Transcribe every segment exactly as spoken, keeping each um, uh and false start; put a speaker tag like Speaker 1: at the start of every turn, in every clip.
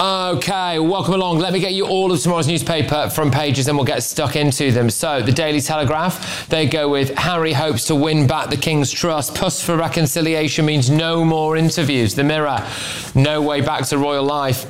Speaker 1: Okay, welcome along. Let me get you all of tomorrow's newspaper front pages and we'll get stuck into them. So, the Daily Telegraph, they go with Harry hopes to win back the King's trust. Puss for reconciliation means no more interviews. The Mirror, no way back to royal life.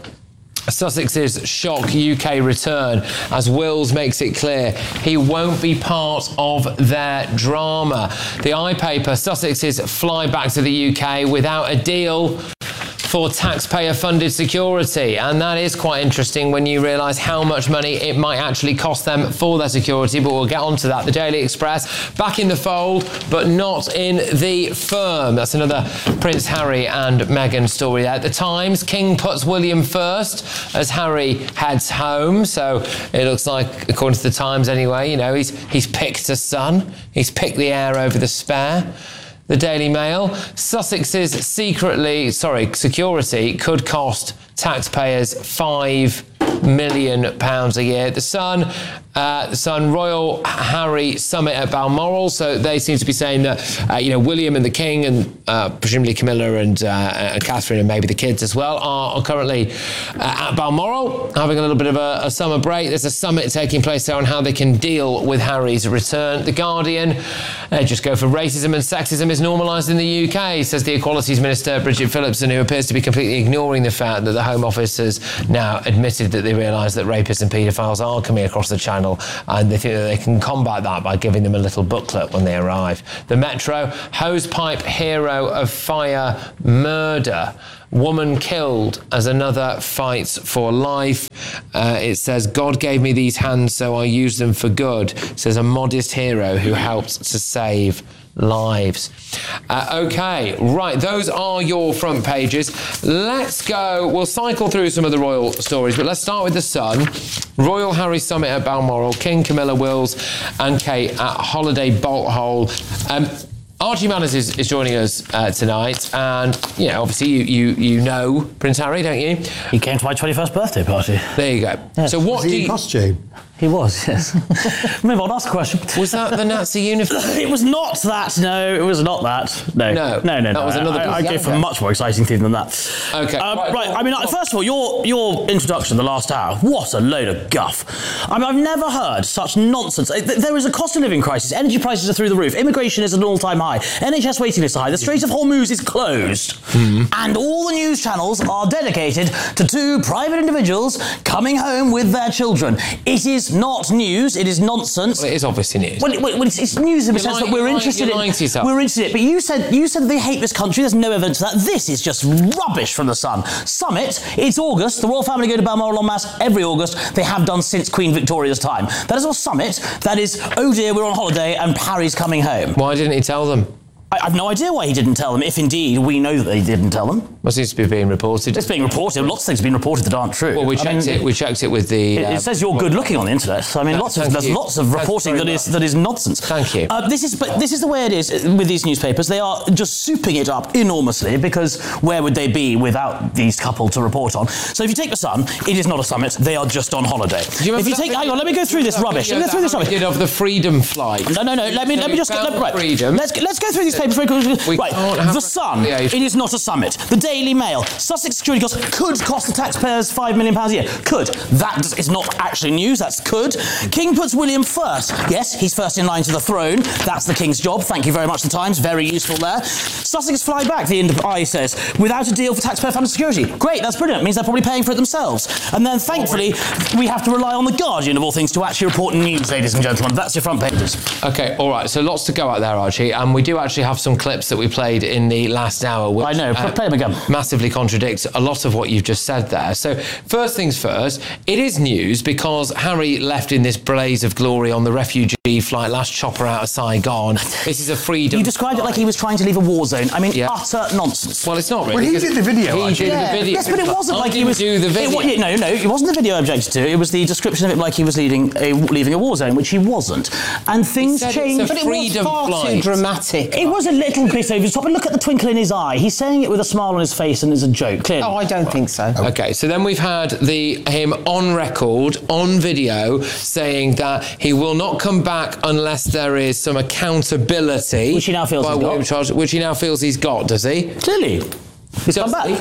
Speaker 1: Sussex's shock U K return as Wills makes it clear he won't be part of their drama. The iPaper, Sussex's fly back to the U K without a deal for taxpayer-funded security. And that is quite interesting when you realise how much money it might actually cost them for their security, but we'll get on to that. The Daily Express, back in the fold, but not in the firm. That's another Prince Harry and Meghan story there. The Times, King puts William first as Harry heads home. So it looks like, according to the Times anyway, you know, he's, he's picked a son. He's picked the heir over the spare. The Daily Mail, Sussex's secretly, sorry, security could cost taxpayers five million pounds a year. The Sun, uh, the Sun, Royal Harry Summit at Balmoral. So they seem to be saying that, uh, you know, William and the King and uh, presumably Camilla and, uh, and Catherine and maybe the kids as well are, are currently uh, at Balmoral having a little bit of a, a summer break. There's a summit taking place there on how they can deal with Harry's return. The Guardian, they just go for racism and sexism is normalised in the U K, says the Equalities Minister Bridget Phillipson, who appears to be completely ignoring the fact that the Home Office has now admitted that they realise that rapists and paedophiles are coming across the channel, and they think that they can combat that by giving them a little booklet when they arrive. The Metro, hosepipe hero of fire murder. Woman killed as another fights for life. Uh, it says, God gave me these hands, so I use them for good, says a modest hero who helps to save lives. Uh, okay, right, those are your front pages. Let's go, we'll cycle through some of the royal stories, but let's start with The Sun. Royal Harry Summit at Balmoral, King, Camilla, Wills and Kate at Holiday Bolt Hole. Um, Archie Manners is, is joining us uh, tonight, and you know, obviously you, you you know Prince Harry, don't you?
Speaker 2: He came to my twenty-first birthday party.
Speaker 1: There you go.
Speaker 2: Yes.
Speaker 1: So what
Speaker 3: Was
Speaker 1: do
Speaker 3: he
Speaker 1: you...
Speaker 3: in costume?
Speaker 2: He was, yes. Move on, ask a question.
Speaker 1: Was that the Nazi uniform?
Speaker 2: It was not that, no, it was not that. No,
Speaker 1: no,
Speaker 2: no, no.
Speaker 1: That
Speaker 2: no.
Speaker 1: was another
Speaker 2: I, I go for a much more exciting theme than that.
Speaker 1: Okay.
Speaker 2: Um,
Speaker 1: right,
Speaker 2: right, I mean, oh. first of all, your your introduction, the last hour, what a load of guff. I mean, I've never heard such nonsense. There is a cost of living crisis, energy prices are through the roof, immigration is at an all-time high, N H S waiting lists are high, the Strait of Hormuz is closed, mm. and all the news channels are dedicated to two private individuals coming home with their children. It is not news. It is nonsense.
Speaker 1: Well, it is obviously news.
Speaker 2: Well, it, well it's, it's news in the sense
Speaker 1: lying,
Speaker 2: that we're
Speaker 1: lying,
Speaker 2: interested in.
Speaker 1: We're
Speaker 2: interested in it. But you said you said they hate this country. There's no evidence of that. This is just rubbish from The Sun. Summit. It's August. The royal family go to Balmoral en masse every August. They have done since Queen Victoria's time. That is all summit. That is, oh dear, we're on holiday and Harry's coming home.
Speaker 1: Why didn't he tell them?
Speaker 2: I have no idea why he didn't tell them, if indeed we know that they didn't tell them.
Speaker 1: Well, it seems to be being reported.
Speaker 2: It's being reported. Lots of things have been reported that aren't true.
Speaker 1: Well, we checked
Speaker 2: I mean,
Speaker 1: it. We checked it with the...
Speaker 2: It,
Speaker 1: uh,
Speaker 2: it says you're good looking on the internet. I mean,
Speaker 1: no,
Speaker 2: lots of, there's
Speaker 1: you.
Speaker 2: lots of reporting that is, that is nonsense.
Speaker 1: Thank you.
Speaker 2: Uh, this is, but this is the way it is with these newspapers. They are just souping it up enormously because where would they be without these couple to report on? So if you take The Sun, it is not a summit. They are just on holiday.
Speaker 1: You
Speaker 2: if you take... Hang on, let me go through this rubbish. Let me go through this rubbish.
Speaker 1: Did of the freedom flight.
Speaker 2: No, no, no. Let me, let me just... Let, right.
Speaker 1: Freedom.
Speaker 2: Let's, let's go through these papers very quickly.
Speaker 1: We
Speaker 2: Right. The Sun, it is not a summit. The Daily Mail, Sussex security costs could cost the taxpayers five million pounds a year. Could. That is not actually news, that's could. King puts William first. Yes, he's first in line to the throne. That's the King's job. Thank you very much, The Times. Very useful there. Sussex fly back, the Ind Eye says, without a deal for taxpayer-funded security. Great, that's brilliant. It means they're probably paying for it themselves. And then, thankfully, we have to rely on The Guardian, of all things, to actually report news, ladies and gentlemen. That's your front pages.
Speaker 1: OK, all right, so lots to go out there, Archie, and we do actually have some clips that we played in the last hour, which
Speaker 2: I know, uh, play them again.
Speaker 1: Massively contradicts a lot of what you've just said there. So first things first, it is news because Harry left in this blaze of glory on the refugee flight, last chopper out of Saigon. This is a freedom
Speaker 2: You described
Speaker 1: flight.
Speaker 2: it like he was trying to leave a war zone. I mean,
Speaker 1: yeah.
Speaker 2: utter nonsense.
Speaker 1: Well, it's not really.
Speaker 3: Well, he did the video.
Speaker 1: He did
Speaker 2: yeah.
Speaker 1: the video.
Speaker 2: Yes, but it wasn't
Speaker 1: I
Speaker 2: like he
Speaker 1: didn't
Speaker 2: was...
Speaker 1: do the video.
Speaker 2: It, no, no, it wasn't the video I objected to. It was the description of it like he was leading a, leaving a war zone, which he wasn't. And things changed.
Speaker 1: But it was far
Speaker 4: flight. too dramatic.
Speaker 2: It was a little bit over the top. And look at the twinkle in his eye. He's saying it with a smile on his face and as a joke, clearly.
Speaker 4: Oh, I don't think so.
Speaker 1: OK, so then we've had the him on record, on video, saying that he will not come back unless there is some accountability.
Speaker 2: Which he now feels
Speaker 1: by
Speaker 2: he's got.
Speaker 1: Charles, which he now feels he's got, does he?
Speaker 2: Clearly. He's
Speaker 1: Does
Speaker 2: come back.
Speaker 1: he?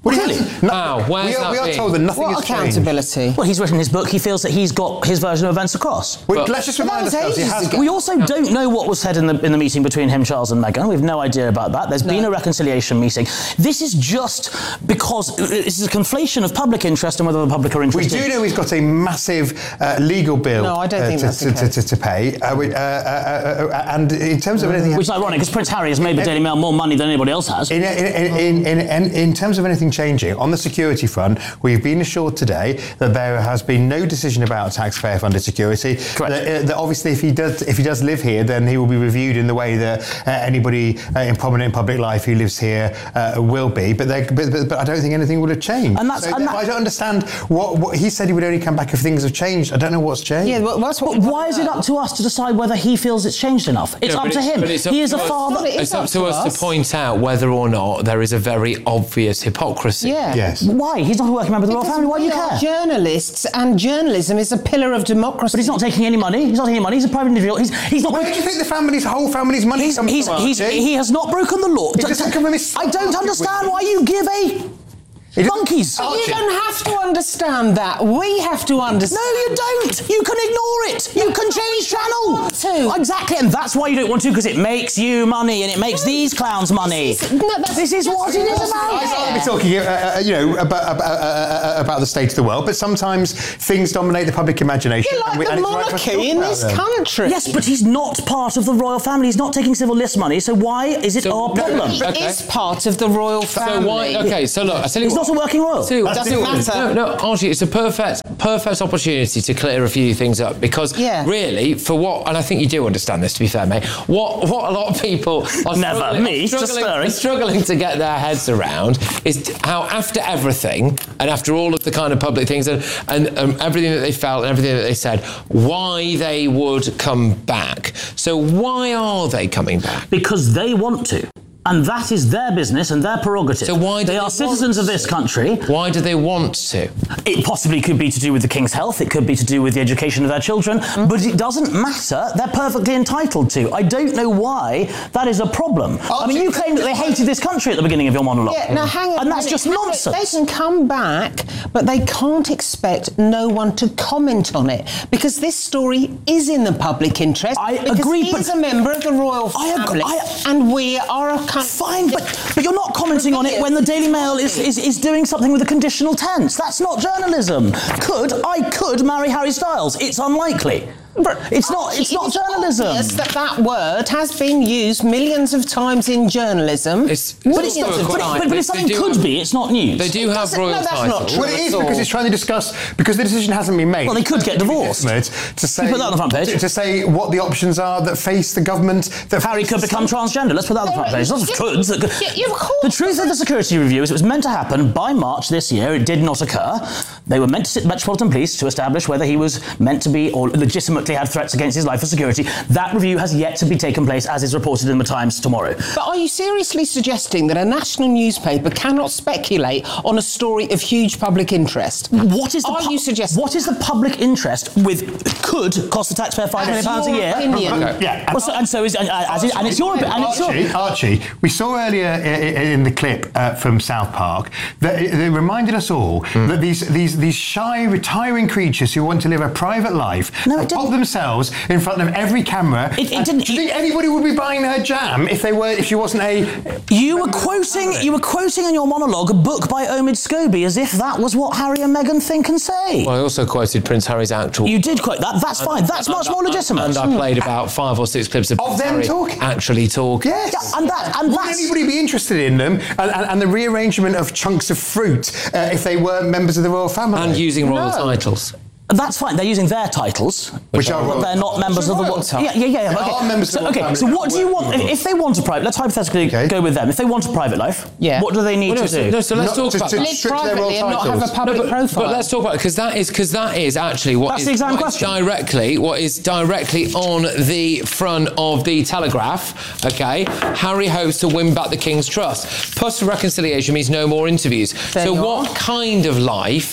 Speaker 2: Well, really?
Speaker 1: How? Where's
Speaker 3: we are,
Speaker 1: that
Speaker 3: we are
Speaker 1: been?
Speaker 3: told that nothing
Speaker 4: What
Speaker 3: has changed.
Speaker 4: accountability?
Speaker 2: Well, he's written his book. He feels that he's got his version of events across.
Speaker 3: Well,
Speaker 1: But-
Speaker 3: let's just
Speaker 4: But that
Speaker 3: remind
Speaker 4: was
Speaker 3: ourselves, he
Speaker 4: ages
Speaker 3: has
Speaker 4: ago.
Speaker 2: We also don't know what was said in the in the meeting between him, Charles, and Meghan. We have no idea about that. There's been a reconciliation meeting. This is just because this is a conflation of public interest and whether the public are
Speaker 3: We
Speaker 2: interested.
Speaker 3: do know he's got a massive uh, legal bill
Speaker 4: No, I don't
Speaker 3: uh,
Speaker 4: think
Speaker 3: to,
Speaker 4: that's the
Speaker 3: to, to,
Speaker 4: case.
Speaker 3: to, to pay. Uh, we- uh, uh, uh, and in terms of anything...
Speaker 2: Which is ironic, because Prince Harry has made the Daily Mail more money than anybody else has.
Speaker 3: In, in, in, in, in, in terms of anything changing, on the security front, we've been assured today that there has been no decision about taxpayer-funded security.
Speaker 2: Correct.
Speaker 3: That, uh, that obviously, if he does, if he does live here, then he will be reviewed in the way that uh, anybody uh, in prominent public life who lives here uh, will be. But, but, but, but I don't think anything would have changed.
Speaker 2: And that's-
Speaker 3: so
Speaker 2: and that-
Speaker 3: I don't understand what, what he said. He would only come back if things have changed. I don't know what's changed.
Speaker 4: Yeah, well, that's what.
Speaker 2: But why is it up to us to decide whether he feels it's changed enough? It's
Speaker 1: No,
Speaker 2: up
Speaker 1: but
Speaker 2: to
Speaker 1: it's-
Speaker 2: him.
Speaker 1: but it's up
Speaker 2: He is
Speaker 1: to
Speaker 2: a
Speaker 1: us-
Speaker 2: father.
Speaker 4: It is
Speaker 1: It's up
Speaker 4: up
Speaker 1: to
Speaker 4: to
Speaker 1: us to
Speaker 4: us.
Speaker 1: point out whether or not there is a very obvious hypocrisy.
Speaker 4: Yeah.
Speaker 3: Yes.
Speaker 2: Why? He's not a working member of the royal
Speaker 4: Because
Speaker 2: family. Why do you
Speaker 4: we are
Speaker 2: care?
Speaker 4: journalists, and journalism is a pillar of democracy.
Speaker 2: But he's not taking any money. He's not taking any money. He's a private individual. He's, he's not.
Speaker 3: Where do you think the family's whole family's money
Speaker 2: He's,
Speaker 3: comes
Speaker 2: he's,
Speaker 3: from?
Speaker 2: he's,
Speaker 3: Archie?
Speaker 2: he has not broken the law.
Speaker 3: It doesn't come from his
Speaker 2: I don't
Speaker 3: stock.
Speaker 2: understand why you give a
Speaker 3: It-
Speaker 2: monkeys.
Speaker 4: But you don't have to understand that. We have to understand.
Speaker 2: No, you don't. You can ignore it. You can change channel.
Speaker 4: want to.
Speaker 2: Exactly, and that's why you don't want to, because it makes you money and it makes these clowns money.
Speaker 4: This is- no, that's-
Speaker 2: this is what it is
Speaker 4: that's-
Speaker 2: about.
Speaker 3: I'd rather be talking, uh, uh, you know, about, about, uh, about the state of the world, but sometimes things dominate the public imagination.
Speaker 4: You're like
Speaker 3: and we-
Speaker 4: the
Speaker 3: and it's right for us to
Speaker 4: monarchy
Speaker 3: talk
Speaker 4: in
Speaker 3: about
Speaker 4: this
Speaker 3: them.
Speaker 4: country.
Speaker 2: Yes, but he's not part of the royal family. He's not taking civil list money, so why is it
Speaker 1: So-
Speaker 2: our
Speaker 1: no,
Speaker 2: problem?
Speaker 4: He
Speaker 1: Okay.
Speaker 4: is part of the royal family.
Speaker 1: So why? Okay, so look, I tell you
Speaker 2: He's
Speaker 1: what.
Speaker 2: not a working royal.
Speaker 1: Tell you what,
Speaker 4: Doesn't
Speaker 1: tell you what-
Speaker 4: matter.
Speaker 1: No, no, Archie, it's a perfect, perfect opportunity to clear a few things up because
Speaker 4: Yeah.
Speaker 1: really, for what, and I think you do understand this, to be fair, mate. What, what a lot of people are
Speaker 2: Never.
Speaker 1: struggling,
Speaker 2: Me,
Speaker 1: are
Speaker 2: just
Speaker 1: struggling,
Speaker 2: stirring.
Speaker 1: are struggling to get their heads around is how after everything and after all of the kind of public things and, and um, everything that they felt and everything that they said, why they would come back. So why are they coming back?
Speaker 2: Because they want to. And that is their business and their prerogative.
Speaker 1: So why do
Speaker 2: they
Speaker 1: they
Speaker 2: are
Speaker 1: want
Speaker 2: citizens of this
Speaker 1: to?
Speaker 2: country.
Speaker 1: Why do they want to?
Speaker 2: It possibly could be to do with the king's health. It could be to do with the education of their children.
Speaker 4: Mm.
Speaker 2: But it doesn't matter. They're perfectly entitled to. I don't know why that is a problem. I mean, you claimed that they hated this country at the beginning of your monologue.
Speaker 4: Yeah, now hang on.
Speaker 2: And that's
Speaker 4: a minute.
Speaker 2: just
Speaker 4: Hang on.
Speaker 2: nonsense.
Speaker 4: They can come back, but they can't expect no one to comment on it because this story is in the public interest.
Speaker 2: I
Speaker 4: because
Speaker 2: agree,
Speaker 4: he
Speaker 2: but-
Speaker 4: is a member of the royal
Speaker 2: I ag-
Speaker 4: family,
Speaker 2: I-
Speaker 4: and we are a country.
Speaker 2: Fine, but, but you're not commenting on it when the Daily Mail is, is, is doing something with a conditional tense. That's not journalism. Could, I could marry Harry Styles. It's unlikely. It's not, it's not journalism.
Speaker 4: Obvious that that word has been used millions of times in journalism.
Speaker 1: It's- it's
Speaker 4: millions
Speaker 1: also a
Speaker 4: of
Speaker 1: question-
Speaker 2: But,
Speaker 4: times.
Speaker 2: but, but if
Speaker 1: They
Speaker 2: something
Speaker 1: do
Speaker 2: could
Speaker 1: have-
Speaker 2: be, it's not news.
Speaker 1: They do have
Speaker 4: doesn't-
Speaker 1: royal
Speaker 4: no, that's not
Speaker 1: titles.
Speaker 4: true.
Speaker 3: Well, it is
Speaker 4: at
Speaker 3: because
Speaker 4: all.
Speaker 3: it's trying to discuss because the decision hasn't been made.
Speaker 2: Well, they could get divorced.
Speaker 3: To say,
Speaker 2: You put that on the front page.
Speaker 3: To, to say what the options are that face the government. That
Speaker 2: Harry
Speaker 3: face
Speaker 2: could
Speaker 3: the-
Speaker 2: become transgender. Let's put that on the front page. Lots of
Speaker 4: Yeah,
Speaker 2: coulds. that could-
Speaker 4: yeah, yeah, of course.
Speaker 2: The truth of the security review is it was meant to happen by March this year. It did not occur. They were meant to sit Metropolitan Police to establish whether he was meant to be or legitimately had threats against his life or security. That review has yet to be taken place, as is reported in the Times tomorrow.
Speaker 4: But are you seriously suggesting that a national newspaper cannot speculate on a story of huge public interest?
Speaker 2: What is the
Speaker 4: Are
Speaker 2: pu-
Speaker 4: you suggesting?
Speaker 2: What is the public interest with could cost the taxpayer five million
Speaker 4: That's
Speaker 2: pounds a
Speaker 4: your
Speaker 2: year?
Speaker 4: opinion.
Speaker 1: Okay.
Speaker 3: Yeah.
Speaker 2: Well, so, and so is and, uh, as it, and it's your opi- and it's your
Speaker 3: Archie, Archie, we saw earlier i- i- in the clip uh, from South Park that it, it reminded us all
Speaker 2: Hmm.
Speaker 3: that these, these these shy, retiring creatures who want to live a private life
Speaker 2: No, it
Speaker 3: have
Speaker 2: didn't.
Speaker 3: pop themselves in front of every camera.
Speaker 2: It- it
Speaker 3: And
Speaker 2: didn't-
Speaker 3: Do you think anybody would be buying her jam if they were if she wasn't a?
Speaker 2: You were quoting you were quoting in your monologue a book by Omid Scobie as if that was what Harry and Meghan think and say.
Speaker 1: Well, I also quoted Prince Harry's actual.
Speaker 2: You did quote that. That's fine. That's much more legitimate.
Speaker 1: And I played about five or six clips of,
Speaker 3: Of
Speaker 1: Prince
Speaker 3: them
Speaker 1: Harry
Speaker 3: talking?
Speaker 1: actually talking.
Speaker 3: Yes.
Speaker 2: Yeah, and that and
Speaker 3: Would
Speaker 2: that's
Speaker 3: anybody be interested in them and, and, and the rearrangement of chunks of fruit uh, if they were members of the royal family?
Speaker 1: And using royal
Speaker 4: No.
Speaker 1: titles.
Speaker 2: that's fine. They're using their titles,
Speaker 3: Which are
Speaker 2: but
Speaker 3: royal
Speaker 2: they're not members of the
Speaker 4: royal
Speaker 2: royal.
Speaker 4: titles.
Speaker 2: Yeah, yeah, yeah.
Speaker 3: They
Speaker 2: okay.
Speaker 3: are members of
Speaker 2: so,
Speaker 3: the royal
Speaker 2: okay.
Speaker 3: family,
Speaker 2: So,
Speaker 3: but
Speaker 2: what do you
Speaker 3: working
Speaker 2: want
Speaker 3: with
Speaker 2: if,
Speaker 3: them.
Speaker 2: if they want a private? Let's hypothetically
Speaker 3: Okay.
Speaker 2: go with them. If they want a private life,
Speaker 4: Yeah.
Speaker 2: what do they need
Speaker 1: Well, no,
Speaker 2: to
Speaker 1: so,
Speaker 2: do?
Speaker 1: no, so let's
Speaker 3: Not
Speaker 1: talk
Speaker 3: to-
Speaker 1: about
Speaker 3: to-
Speaker 1: that.
Speaker 4: Live
Speaker 3: strip their
Speaker 4: privately
Speaker 3: royal
Speaker 4: and not have a
Speaker 3: titles.
Speaker 4: public
Speaker 1: No, but,
Speaker 4: profile.
Speaker 1: but let's talk about it because that is because that is actually what
Speaker 2: That's
Speaker 1: is,
Speaker 2: the exam
Speaker 1: what is
Speaker 2: question.
Speaker 1: directly what is directly on the front of the Telegraph. Okay, Harry hopes to win back the King's trust. Plus, for reconciliation means no more interviews.
Speaker 4: There
Speaker 1: so,
Speaker 4: you
Speaker 1: what
Speaker 4: are.
Speaker 1: kind of life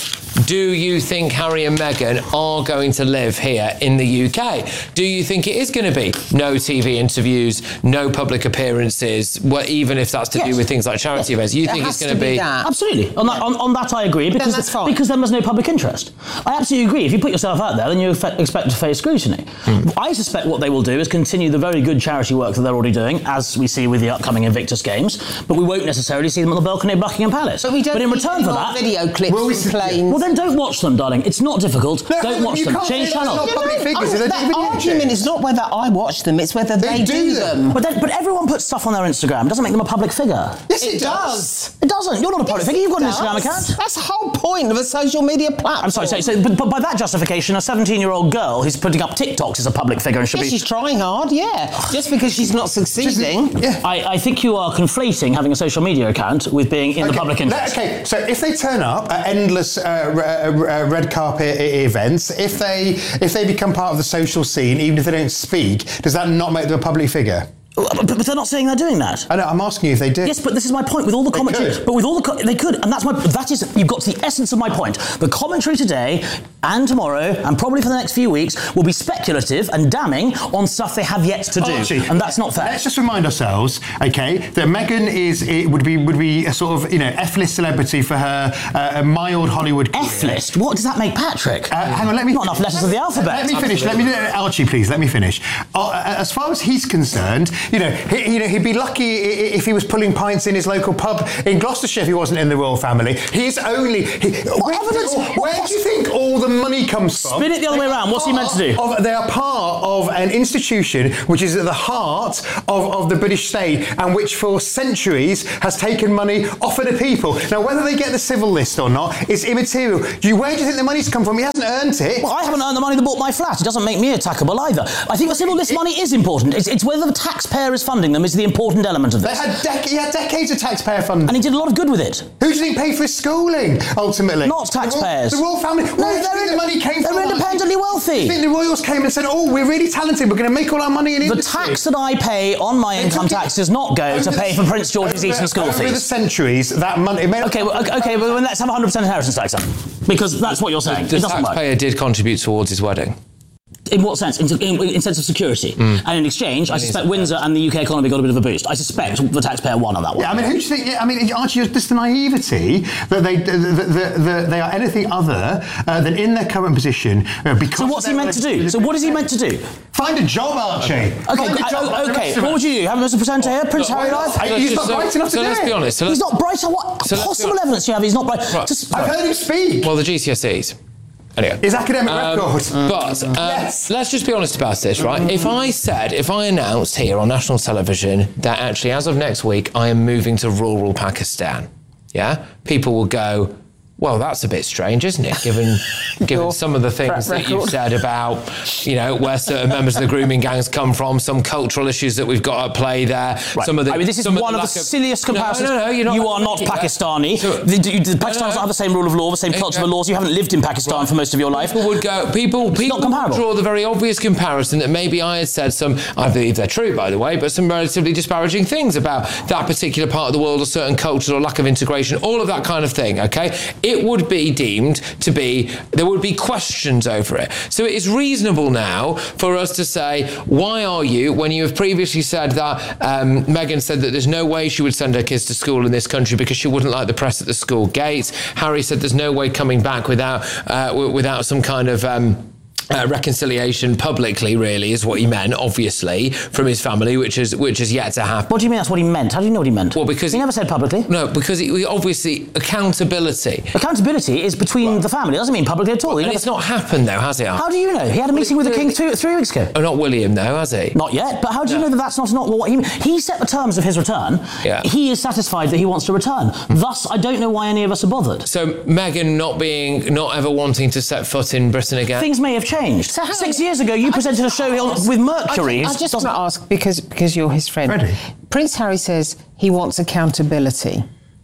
Speaker 1: do you think Harry and Meghan are going to live here in the U K? Do you think it is going to be no T V interviews, no public appearances, well, even if that's to
Speaker 4: Yes.
Speaker 1: do with things like charity
Speaker 4: Yes.
Speaker 1: events? You
Speaker 4: There
Speaker 1: think
Speaker 4: has
Speaker 1: it's going
Speaker 4: to
Speaker 1: to
Speaker 4: be
Speaker 1: be...
Speaker 4: that.
Speaker 2: Absolutely. On that, on, on that I agree, because,
Speaker 4: that's fine.
Speaker 2: because then there's no public interest. I absolutely agree. If you put yourself out there, then you fe- expect to face scrutiny.
Speaker 1: Mm.
Speaker 2: I suspect what they will do is continue the very good charity work that they're already doing, as we see with the upcoming Invictus Games, but we won't necessarily see them on the balcony of Buckingham Palace.
Speaker 4: But we don't
Speaker 2: in
Speaker 4: need
Speaker 2: return
Speaker 4: any
Speaker 2: for
Speaker 4: more
Speaker 2: that...
Speaker 4: video clips
Speaker 3: Well, we
Speaker 4: from
Speaker 3: s-
Speaker 4: planes.
Speaker 2: Well, then don't watch them, darling. It's not difficult.
Speaker 3: No,
Speaker 2: don't watch
Speaker 3: you
Speaker 2: them.
Speaker 3: can't
Speaker 2: Change
Speaker 3: say that's
Speaker 2: channel.
Speaker 3: not public figures.
Speaker 4: Oh,
Speaker 3: They're
Speaker 4: that
Speaker 3: video
Speaker 4: argument
Speaker 3: games.
Speaker 4: is not whether I watch them, it's whether they,
Speaker 3: They do them.
Speaker 2: But, then, but everyone puts stuff on their Instagram. It doesn't make them a public figure.
Speaker 3: Yes,
Speaker 4: It does.
Speaker 2: It doesn't. You're not a public
Speaker 4: Yes,
Speaker 2: figure. You've
Speaker 4: it
Speaker 2: got an Instagram
Speaker 4: does.
Speaker 2: account.
Speaker 4: That's the whole point of a social media platform.
Speaker 2: I'm sorry, so, so but, but by that justification, a seventeen-year-old girl who's putting up TikToks is a public figure and should
Speaker 4: Yeah,
Speaker 2: be...
Speaker 4: she's trying hard, yeah. Just because she's not succeeding.
Speaker 3: Yeah.
Speaker 2: I, I think you are conflating having a social media account with being in the public
Speaker 3: le-
Speaker 2: interest.
Speaker 3: Okay, so if they turn up at endless uh, r- uh, red carpet I- events, if they if they become part of the social scene, even if they don't speak, does that not make them a public figure?
Speaker 2: But, but they're not saying they're doing that.
Speaker 3: I know, I'm asking you if they do.
Speaker 2: Yes, but this is my point with all the
Speaker 3: They
Speaker 2: commentary.
Speaker 3: could.
Speaker 2: But with all the co- they could, and that's my that is you've got to the essence of my point. The commentary today and tomorrow and probably for the next few weeks will be speculative and damning on stuff they have yet to do,
Speaker 3: Archie,
Speaker 2: and that's not fair.
Speaker 3: Let's just remind ourselves, okay, that Meghan is it would be would be a sort of you know F-list celebrity for her uh, a mild Hollywood career.
Speaker 2: F-list. What does that make Patrick?
Speaker 3: Uh, hang on, let me...
Speaker 2: Not enough letters of the alphabet.
Speaker 3: Let me finish, let me... Archie, please, let me finish. Uh, as far as he's concerned, you know, he, you know, he'd be lucky i- if he was pulling pints in his local pub in Gloucestershire if he wasn't in the royal family. He's only... He, where
Speaker 2: evidence-
Speaker 3: where
Speaker 2: what-
Speaker 3: do you think all the money comes from?
Speaker 2: Spin it the other way around. What's he meant to do?
Speaker 3: Of, they are part of an institution which is at the heart of, of the British state and which for centuries has taken money off of the people. Now, whether they get the civil list or not is immaterial. Do you, where do you think the money's come from? He hasn't earned it.
Speaker 2: Well, I haven't earned the money that bought my flat. It doesn't make me attackable either. I think the civil list money is important. It's, it's whether the taxpayer is funding them is the important element of
Speaker 3: They
Speaker 2: this.
Speaker 3: had, dec- he had decades of taxpayer funding.
Speaker 2: And he did a lot of good with it.
Speaker 3: Who do you think paid for his schooling, ultimately?
Speaker 2: Not taxpayers.
Speaker 3: The royal, the royal family.
Speaker 2: No,
Speaker 3: Where do you
Speaker 2: they're
Speaker 3: think
Speaker 2: in-
Speaker 3: the money came
Speaker 2: they're
Speaker 3: from?
Speaker 2: independently wealthy.
Speaker 3: You think the royals came and said, oh, we're really talented, we're going to make all our money in
Speaker 2: The
Speaker 3: industry?
Speaker 2: tax that I pay on my income tax does not go to
Speaker 3: Over
Speaker 2: pay
Speaker 3: the-
Speaker 2: for Prince George's
Speaker 3: over-
Speaker 2: Eton school
Speaker 3: over the
Speaker 2: fees.
Speaker 3: centuries, that money... It made
Speaker 2: Okay, well, okay, okay, well, then let's have one hundred percent inheritance tax then. Because that's what you're saying.
Speaker 1: The
Speaker 2: It doesn't work.
Speaker 1: taxpayer did contribute towards his wedding.
Speaker 2: In what sense? In, in, in sense of security.
Speaker 3: Mm.
Speaker 2: And in exchange, I suspect Windsor and the U K economy got a bit of a boost. I suspect the taxpayer won on that one.
Speaker 3: Yeah, I mean, who do you think? I mean, Archie, just the naivety that they that, that, that they are anything other uh, than in their current position uh, because.
Speaker 2: So what's
Speaker 3: of
Speaker 2: he
Speaker 3: their
Speaker 2: meant to do?
Speaker 3: relationship
Speaker 2: So
Speaker 3: with
Speaker 2: what is he
Speaker 3: the
Speaker 2: meant to do?
Speaker 3: Find a job, Archie.
Speaker 2: Okay,
Speaker 3: Find a
Speaker 2: I-
Speaker 3: job like the
Speaker 2: okay.
Speaker 3: rest of
Speaker 2: What
Speaker 3: us.
Speaker 2: would you do? Have Mister Presenter here, Prince
Speaker 1: Look,
Speaker 2: Harry
Speaker 1: why
Speaker 2: live?
Speaker 1: not?
Speaker 3: He's not
Speaker 1: So-
Speaker 3: bright enough to
Speaker 1: so
Speaker 3: do
Speaker 1: let's
Speaker 3: it.
Speaker 1: be honest. So
Speaker 2: He's
Speaker 1: let's-
Speaker 2: not bright. What
Speaker 1: So let's
Speaker 2: possible
Speaker 1: be-
Speaker 2: evidence do you have? He's not bright.
Speaker 1: Right.
Speaker 2: Just-
Speaker 3: I've heard him speak.
Speaker 1: Well, the G C S Es. Anyway.
Speaker 3: His academic
Speaker 1: Um,
Speaker 3: record.
Speaker 1: But um,
Speaker 3: Yes.
Speaker 1: let's just be honest about this, right? If I said, if I announced here on national television that actually as of next week I am moving to rural Pakistan, yeah, people will go, well, that's a bit strange, isn't it? Given given some of the things that you've said about, you know, where certain members of the grooming gangs come from, some cultural issues that we've got at play there.
Speaker 2: Right.
Speaker 1: Some of the,
Speaker 2: I mean, this is
Speaker 1: some
Speaker 2: one of the
Speaker 1: lack
Speaker 2: silliest comparisons.
Speaker 1: No, no, no, you're not.
Speaker 2: You are not Pakistani.
Speaker 1: So-
Speaker 2: the, the, the Pakistan's
Speaker 1: no, no.
Speaker 2: not have the same rule of law, the same culture of laws. You haven't lived in Pakistan
Speaker 1: Right.
Speaker 2: for most of your life.
Speaker 1: People would go. People, people
Speaker 2: not comparable.
Speaker 1: would draw the very obvious comparison that maybe I had said some. I believe they're true, by the way, but some relatively disparaging things about that particular part of the world, or certain cultures, or lack of integration, all of that kind of thing. Okay, it would be deemed to be. There would be questions over it. So it is reasonable now for us to say, why are you? When you have previously said that um, Meghan said that there's no way she would send her kids to school in this country because she wouldn't like the press at the school gates. Harry said there's no way coming back without uh, w- without some kind of um, uh, reconciliation publicly. Really, is what he meant, obviously, from his family, which is which is yet to happen.
Speaker 2: What do you mean that's what he meant? How do you know what he meant?
Speaker 1: Well, because
Speaker 2: he never said publicly.
Speaker 1: No, because it, we obviously accountability.
Speaker 2: Accountability is between the family. It doesn't mean publicly at all. He
Speaker 1: And
Speaker 2: never-
Speaker 1: it's not happened though, has it?
Speaker 2: How do you know? He had a meeting with the king two, three weeks ago.
Speaker 1: Oh, not William though, has he?
Speaker 2: Not yet, but how do you know that that's not, not what he meant? He set the terms of his return.
Speaker 1: Yeah.
Speaker 2: He is satisfied that he wants to return. Thus, I don't know why any of us are bothered.
Speaker 1: So Meghan not being, not ever wanting to set foot in Britain again.
Speaker 2: Things may have changed.
Speaker 4: So how-
Speaker 2: Six years ago, you presented a show on- with Mercury.
Speaker 4: I, I
Speaker 2: It
Speaker 4: just
Speaker 2: doesn't-
Speaker 4: want to ask, because, because you're his friend.
Speaker 3: Freddie.
Speaker 4: Prince Harry says he wants accountability.
Speaker 2: Yes.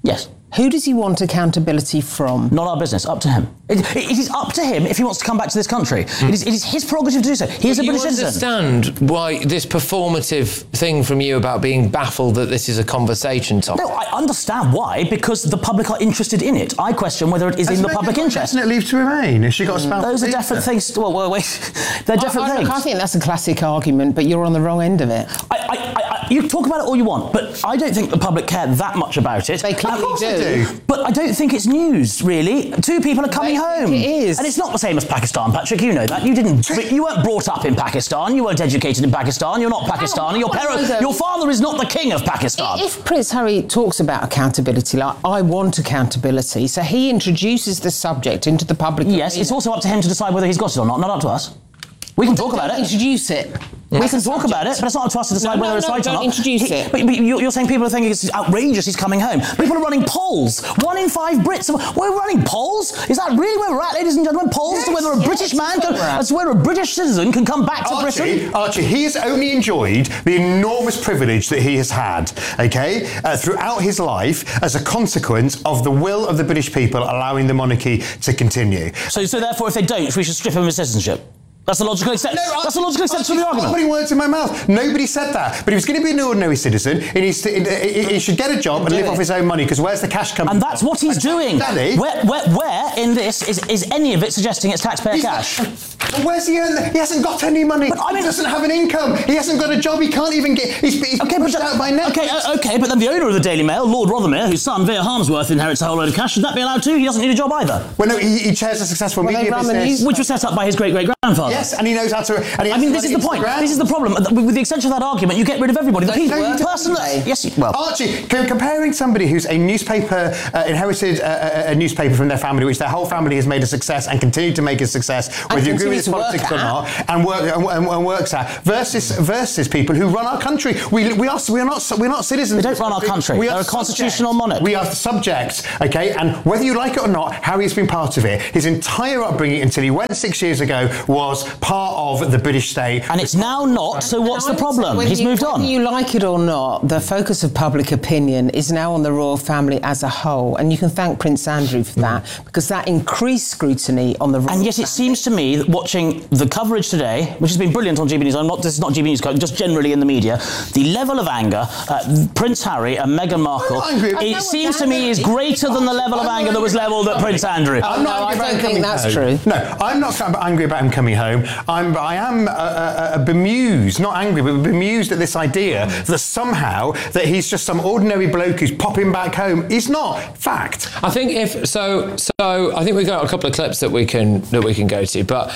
Speaker 4: Who does he want accountability from?
Speaker 2: Not our business, up to him. It, it, it is up to him if he wants to come back to this country. Mm. It, is, it is his prerogative to do so. He is a British citizen.
Speaker 1: Do you understand why this performative thing from you about being baffled that this is a conversation topic?
Speaker 2: No, I understand why, because the public are interested in it. I question whether it is
Speaker 3: Has
Speaker 2: in the public interest.
Speaker 3: Doesn't it leave to remain? Has she got a spouse?
Speaker 2: Those are different things. Well, well, wait. They're different
Speaker 4: I, I,
Speaker 2: things.
Speaker 4: I think that's a classic argument, but you're on the wrong end of it.
Speaker 2: I, I, I, you talk about it all you want, but I don't think the public care that much about it.
Speaker 4: They clearly
Speaker 3: do.
Speaker 4: do.
Speaker 2: But I don't think it's news, really. Two people are coming
Speaker 4: They
Speaker 2: home.
Speaker 4: think it is.
Speaker 2: And it's not the same as Pakistan, Patrick. You know that. You didn't. You weren't brought up in Pakistan. You weren't educated in Pakistan. You're not Pakistani. Your parent, your father is not the king of Pakistan.
Speaker 4: If Prince Harry talks about accountability, like, I want accountability, so he introduces the subject into the public.
Speaker 2: Yes, it's also up to him to decide whether he's got it or not. Not up to us. We can talk about it.
Speaker 4: Introduce it.
Speaker 2: We can talk about it, but it's not up to us to decide
Speaker 4: No,
Speaker 2: whether
Speaker 4: no,
Speaker 2: it's
Speaker 4: no,
Speaker 2: right or
Speaker 4: don't
Speaker 2: not.
Speaker 4: introduce
Speaker 2: He-
Speaker 4: it.
Speaker 2: But, but you're you're saying people are thinking it's outrageous he's coming home. People are running polls. One in five Brits. Are, we're running polls? Is that really where we're at, ladies and gentlemen? Polls
Speaker 3: Yes,
Speaker 2: to whether a
Speaker 4: yes,
Speaker 2: British man
Speaker 4: that's
Speaker 2: can,
Speaker 4: where we're at.
Speaker 2: as where a British citizen can come back to
Speaker 3: Archie,
Speaker 2: Britain?
Speaker 3: Archie, he has only enjoyed the enormous privilege that he has had, okay, uh, throughout his life as a consequence of the will of the British people allowing the monarchy to continue.
Speaker 2: So, so therefore, if they don't, we should strip him of his citizenship. That's the logical extent.
Speaker 3: No,
Speaker 2: That's the logical extent to the
Speaker 3: Archie's
Speaker 2: argument.
Speaker 3: putting words in my mouth. Nobody said that. But if he's going to be an ordinary citizen, he needs to. He, he should get a job and live off his own money. Because where's the cash coming?
Speaker 2: And that's what he's doing.
Speaker 3: Daddy,
Speaker 2: Where, where, where in this is, is any of it suggesting it's taxpayer
Speaker 3: he's
Speaker 2: cash?
Speaker 3: not- well, where's he earn? He hasn't got any money.
Speaker 2: But I mean-
Speaker 3: he doesn't have an income. He hasn't got a job. He can't even get. He's, he's
Speaker 2: Okay,
Speaker 3: pushed
Speaker 2: but
Speaker 3: out by Netflix.
Speaker 2: okay, uh, okay, but then the owner of the Daily Mail, Lord Rothermere, whose son Vere Harmsworth inherits a whole load of cash, should that be allowed too? He doesn't need a job either.
Speaker 3: Well, no, he, he chairs a successful
Speaker 4: Well, they
Speaker 3: media
Speaker 4: run the
Speaker 3: business.
Speaker 4: news-
Speaker 2: Which was set up by his great great grandfather.
Speaker 3: Yes, and he knows how to. And he
Speaker 2: I
Speaker 3: has
Speaker 2: mean,
Speaker 3: to
Speaker 2: this is
Speaker 3: run
Speaker 2: the point.
Speaker 3: Instagram.
Speaker 2: This is the problem. With the extension of that argument, you get rid of everybody. The
Speaker 3: No,
Speaker 2: people,
Speaker 3: no, you
Speaker 2: the
Speaker 3: don't,
Speaker 2: person
Speaker 3: do
Speaker 2: that,
Speaker 3: they?
Speaker 2: yes, you- well,
Speaker 3: Archie, c- comparing somebody who's a newspaper, uh, inherited uh, a, a newspaper from their family, which their whole family has made a success and continued to make a success, whether you agree with his
Speaker 4: continues to
Speaker 3: politics
Speaker 4: work
Speaker 3: or
Speaker 4: at.
Speaker 3: not, and, work, and, and, and works at, versus versus people who run our country. We, we are we are not we're not citizens.
Speaker 2: They don't run our country.
Speaker 3: We
Speaker 2: They're
Speaker 3: are
Speaker 2: a constitutional
Speaker 3: subjects.
Speaker 2: monarch.
Speaker 3: We are subjects, okay? And whether you like it or not, Harry's been part of it. His entire upbringing until he went six years ago was part of the British state.
Speaker 2: and it's now not, so what's the
Speaker 4: I would say
Speaker 2: problem?
Speaker 4: whether
Speaker 2: He's
Speaker 4: you-
Speaker 2: moved on.
Speaker 4: Whether you like it or not, the focus of public opinion is now on the royal family as a whole, and you can thank Prince Andrew for that, because that increased scrutiny on the royal
Speaker 2: And yet it
Speaker 4: family.
Speaker 2: seems to me that watching the coverage today, which has been brilliant on G B News, I'm not, this is not G B News, just generally in the media, the level of anger at Prince Harry and Meghan Markle,
Speaker 3: I'm not angry. I
Speaker 2: it
Speaker 3: know
Speaker 2: seems
Speaker 3: what
Speaker 2: to me is greater than the level of
Speaker 3: I'm
Speaker 2: anger
Speaker 3: not
Speaker 2: that was
Speaker 3: angry.
Speaker 2: levelled at Prince Andrew.
Speaker 3: I'm
Speaker 4: No,
Speaker 3: not
Speaker 4: I
Speaker 3: angry about
Speaker 4: don't
Speaker 3: him
Speaker 4: think
Speaker 3: coming
Speaker 4: that's
Speaker 3: home.
Speaker 4: true.
Speaker 3: No, I'm not kind of angry about him coming home. I'm, I am uh, uh, uh, bemused, not angry, but bemused at this idea that somehow that he's just some ordinary bloke who's popping back home. He's not. Fact.
Speaker 1: I think if so, so I think we've got a couple of clips that we can that we can go to. But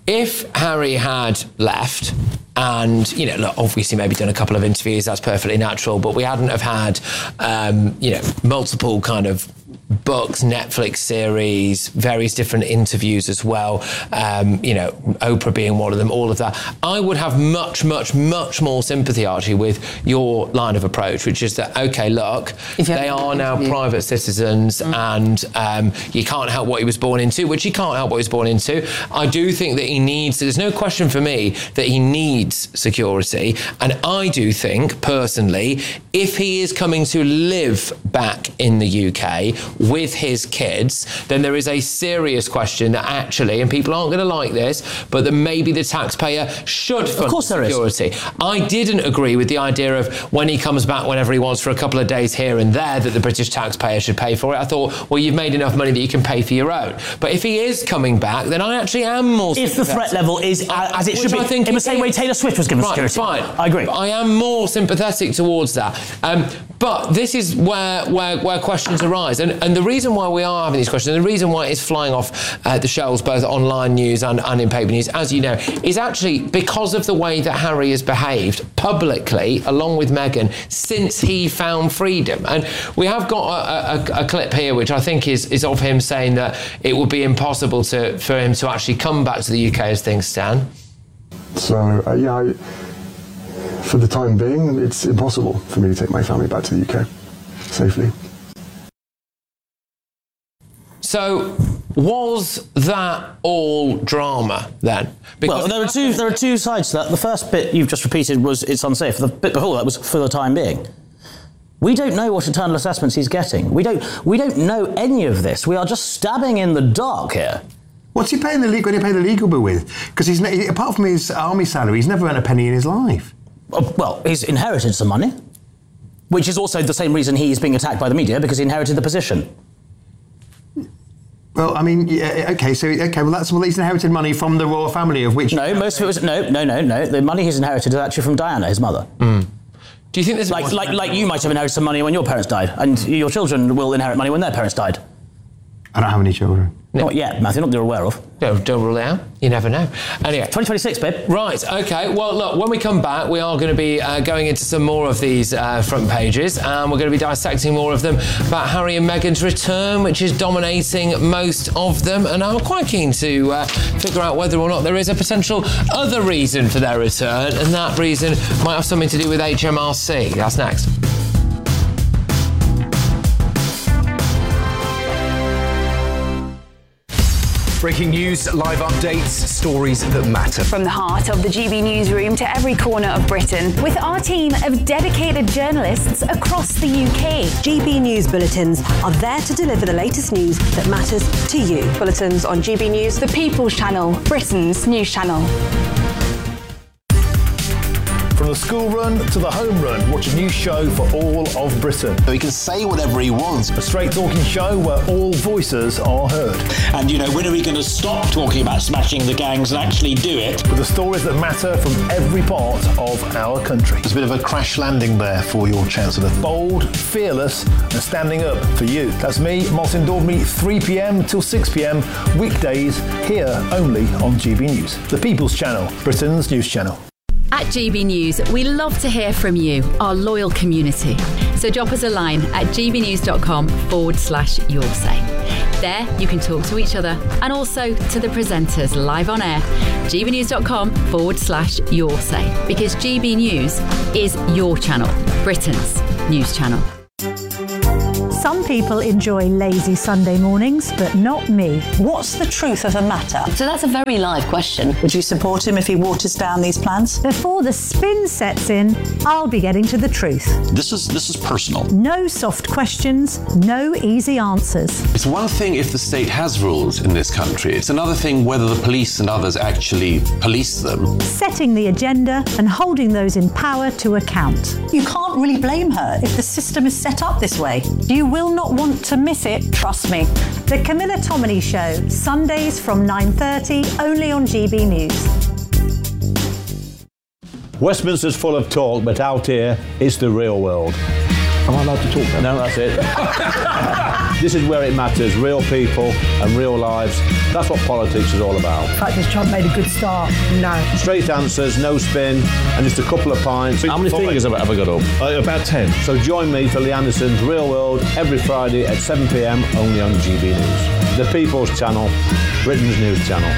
Speaker 1: if Harry had left, and you know, look, obviously maybe done a couple of interviews, that's perfectly natural. But we hadn't have had, um, you know, multiple kind of books, Netflix series, various different interviews as well. Um, you know, Oprah being one of them, all of that. I would have much, much, much more sympathy, Archie, with your line of approach, which is that, okay, look,
Speaker 4: If you
Speaker 1: they
Speaker 4: have
Speaker 1: are
Speaker 4: an
Speaker 1: now
Speaker 4: interview.
Speaker 1: private citizens,
Speaker 4: Mm.
Speaker 1: and um, you can't help what he was born into, which he can't help what he was born into. I do think that he needs, there's no question for me that he needs security. And I do think, personally, if he is coming to live back in the U K with his kids, then there is a serious question that actually, and people aren't going to like this, but that maybe the taxpayer should fund
Speaker 2: Of course there is.
Speaker 1: security. I didn't agree with the idea of when he comes back whenever he wants for a couple of days here and there that the British taxpayer should pay for it. I thought, well, you've made enough money that you can pay for your own. But if he is coming back, then I actually am more
Speaker 2: If the threat level is uh, as it
Speaker 1: Which
Speaker 2: should be,
Speaker 1: I think
Speaker 2: in the
Speaker 1: it
Speaker 2: same way
Speaker 1: is.
Speaker 2: Taylor Swift was given
Speaker 1: Right,
Speaker 2: security.
Speaker 1: fine.
Speaker 2: I agree.
Speaker 1: But I am more sympathetic towards that. Um, but this is where, where where questions arise. And, and the reason why we are having these questions, and the reason why it's flying off uh, the shelves, both online news and, and in paper news, as you know, is actually because of the way that Harry has behaved publicly, along with Meghan, since he found freedom. And we have got a, a, a clip here, which I think is, is of him saying that it would be impossible to, for him to actually come back to the U K as things stand.
Speaker 5: So, uh, yeah, I, for the time being, it's impossible for me to take my family back to the U K safely.
Speaker 1: So, was that all drama then?
Speaker 2: Well, there are two. There are two sides to that. The first bit you've just repeated was it's unsafe. The bit before that was for the time being. We don't know what internal assessments he's getting. We don't, we don't know any of this. We are just stabbing in the dark here.
Speaker 3: What's he paying the legal? Going to pay the legal bill with? Because he's he, apart from his army salary, he's never earned a penny in his life.
Speaker 2: Uh, well, he's inherited some money, which is also the same reason he's being attacked by the media, because he inherited the position.
Speaker 3: Well, I mean, yeah, okay, so okay, well, that's well, he's inherited money from the royal family, of which
Speaker 2: no, most of it was no, no, no, no. The money he's inherited is actually from Diana, his mother.
Speaker 1: Mm. Do you think there's
Speaker 2: like like like you might have inherited some money when your parents died, and your children will inherit money when their parents died?
Speaker 3: I don't have any children.
Speaker 2: No. Not yet, Matthew, not that you're aware of.
Speaker 1: Don't, don't rule it out. You never know. Anyway.
Speaker 2: twenty twenty-six, babe.
Speaker 1: Right, OK. Well, look, when we come back, we are going to be uh, going into some more of these uh, front pages, and we're going to be dissecting more of them about Harry and Meghan's return, which is dominating most of them, and I'm quite keen to uh, figure out whether or not there is a potential other reason for their return, and that reason might have something to do with H M R C. That's next.
Speaker 6: Breaking news, live updates, stories that matter.
Speaker 7: From the heart of the G B newsroom to every corner of Britain, with our team of dedicated journalists across the U K.
Speaker 8: G B News Bulletins are there to deliver the latest news that matters to you.
Speaker 7: Bulletins on G B News, the People's Channel, Britain's news channel.
Speaker 9: From the school run to the home run, watch a new show for all of Britain.
Speaker 10: So he can say whatever he wants.
Speaker 9: A straight talking show where all voices are heard.
Speaker 11: And, you know, when are we going to stop talking about smashing the gangs and actually do it?
Speaker 9: With the stories that matter from every part of our country.
Speaker 10: There's a bit of a crash landing there for your Chancellor.
Speaker 9: Bold, fearless and standing up for you. That's me, Martin Daubney, three p m till six p m, weekdays, here only on G B News. The People's Channel, Britain's news channel.
Speaker 12: At G B News, we love to hear from you, our loyal community. So drop us a line at gbnews.com forward slash your say. There, you can talk to each other and also to the presenters live on air. gbnews.com forward slash your say. Because G B News is your channel, Britain's news channel.
Speaker 13: Some people enjoy lazy Sunday mornings, but not me.
Speaker 14: What's the truth of the matter?
Speaker 15: So that's a very live question.
Speaker 14: Would you support him if he waters down these plans?
Speaker 13: Before the spin sets in, I'll be getting to the truth.
Speaker 11: This is this is personal.
Speaker 13: No soft questions, no easy answers.
Speaker 16: It's one thing if the state has rules in this country. It's another thing whether the police and others actually police them.
Speaker 13: Setting the agenda and holding those in power to account.
Speaker 14: You can't really blame her if the system is set up this way.
Speaker 13: You will not want to miss it, trust me. The Camilla Tominey Show, Sundays from nine thirty, only on G B News.
Speaker 17: Westminster's full of talk, but out here, it's the real world. Am I allowed to talk then? No, that's it. This is where it matters, real people and real lives. That's what politics is all about.
Speaker 18: In fact, has Trump made a good start? No.
Speaker 17: Straight answers, no spin, and just a couple of pints. How many fingers have I ever got up?
Speaker 9: Uh, about ten.
Speaker 17: So join me for Lee Anderson's Real World every Friday at seven p m only on G B News. The People's Channel, Britain's news channel.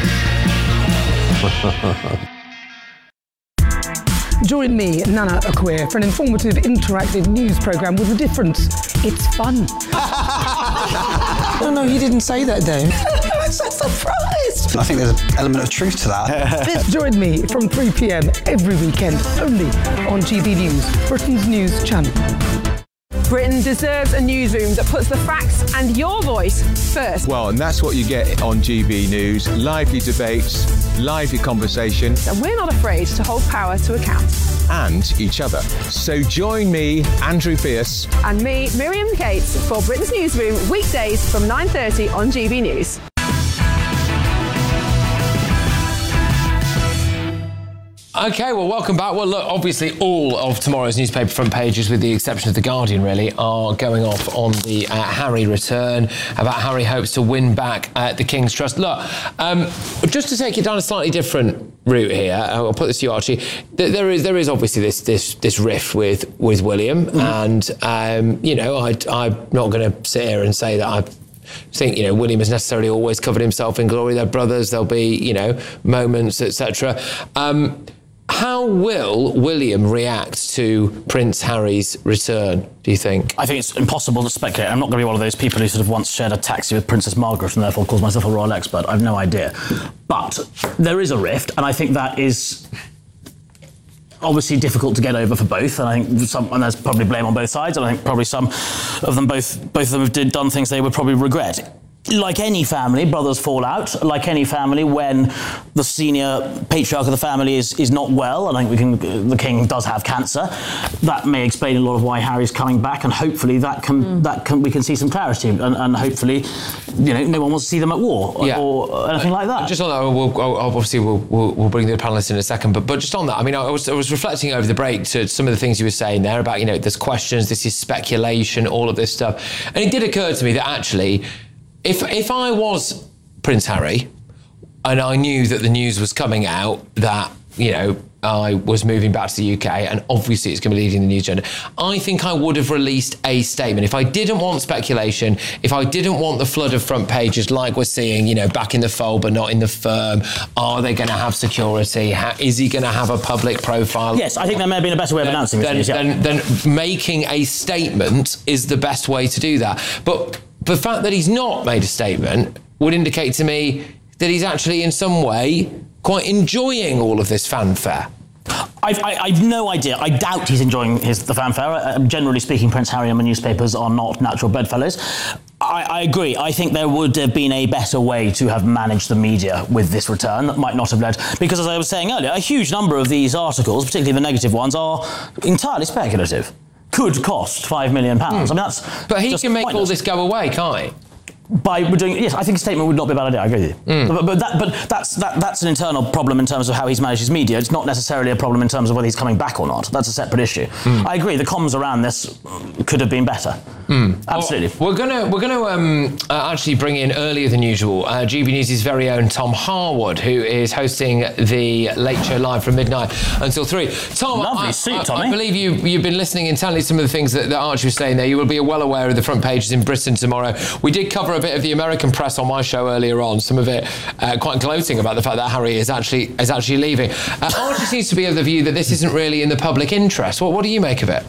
Speaker 18: Join me, Nana Akua, for an informative, interactive news programme with a difference. It's fun.
Speaker 4: No, no, you didn't say that, though.
Speaker 14: I'm so surprised.
Speaker 10: I think there's an element of truth to that.
Speaker 18: Join me from three p m every weekend, only on G B News, Britain's news channel.
Speaker 19: Britain deserves a newsroom that puts the facts and your voice first.
Speaker 20: Well, and that's what you get on G B News. Lively debates, lively conversation.
Speaker 19: And we're not afraid to hold power to account.
Speaker 20: And each other. So join me, Andrew Pierce.
Speaker 19: And me, Miriam Cates, for Britain's Newsroom, weekdays from nine thirty on G B News.
Speaker 1: OK, well, welcome back. Well, look, obviously all of tomorrow's newspaper front pages, with the exception of The Guardian, really, are going off on the uh, Harry return, about Harry hopes to win back uh, the King's Trust. Look, um, just to take it down a slightly different route here, I'll put this to you, Archie. There is there is obviously this this this rift with, with William, mm-hmm. and, um, you know, I, I'm not going to sit here and say that I think, you know, William has necessarily always covered himself in glory. They're brothers, there'll be, you know, moments, et cetera. Um, How will William react to Prince Harry's return, do you think?
Speaker 2: I think it's impossible to speculate. I'm not going to be one of those people who sort of once shared a taxi with Princess Margaret and therefore calls myself a royal expert. I've no idea. But there is a rift, and I think that is obviously difficult to get over for both, and I think some, and there's probably blame on both sides, and I think probably some of them, both both of them have did, done things they would probably regret. Like any family, brothers fall out. Like any family, when the senior patriarch of the family is, is not well, and I think we can, the king does have cancer, that may explain a lot of why Harry's coming back, and hopefully that can mm. that can we can see some clarity, and, and hopefully, you know, no one wants to see them at war or,
Speaker 1: yeah.
Speaker 2: or anything like that.
Speaker 1: Just on that, we'll, we'll, obviously we'll, we'll, we'll bring the panellists in a second, but but just on that, I mean, I was I was reflecting over the break to some of the things you were saying there about, you know, there's questions, this is speculation, all of this stuff, and it did occur to me that actually, If if I was Prince Harry and I knew that the news was coming out that, you know, I was moving back to the U K and obviously it's going to be leading the news agenda, I think I would have released a statement. If I didn't want speculation, if I didn't want the flood of front pages like we're seeing, you know, back in the fold but not in the firm, are they going to have security? How, is he going to have a public profile?
Speaker 2: Yes, I think there may have been a better way of announcing
Speaker 1: then,
Speaker 2: this.
Speaker 1: Then,
Speaker 2: yeah.
Speaker 1: then, then making a statement is the best way to do that. But the fact that he's not made a statement would indicate to me that he's actually in some way quite enjoying all of this fanfare.
Speaker 2: I've, I, I've no idea. I doubt he's enjoying his, the fanfare. Uh, generally speaking, Prince Harry and the newspapers are not natural bedfellows. I, I agree. I think there would have been a better way to have managed the media with this return that might not have led... Because as I was saying earlier, a huge number of these articles, particularly the negative ones, are entirely speculative. Could cost five million pounds. Mm. I mean, that's
Speaker 1: But he
Speaker 2: just
Speaker 1: can make
Speaker 2: pointless.
Speaker 1: all this go away, can't he?
Speaker 2: By doing, yes, I think a statement would not be a bad idea. I agree with you. Mm. But, but, that, but that's that, that's an internal problem in terms of how he's managed his media. It's not necessarily a problem in terms of whether he's coming back or not. That's a separate issue. Mm. I agree. The comms around this could have been better. Mm. Absolutely.
Speaker 1: Well, we're gonna we're gonna um, uh, actually bring in earlier than usual uh, G B News' very own Tom Harwood, who is hosting the Late Show live from midnight until three. Tom,
Speaker 2: lovely
Speaker 1: I,
Speaker 2: suit,
Speaker 1: I,
Speaker 2: Tommy.
Speaker 1: I believe you you've been listening intently to some of the things that, that Archie was saying there. You will be well aware of the front pages in Britain tomorrow. We did cover a bit of the American press on my show earlier on. Some of it uh, quite gloating about the fact that Harry is actually is actually leaving. Uh, Archie seems to be of the view that this isn't really in the public interest. What what do you make of it?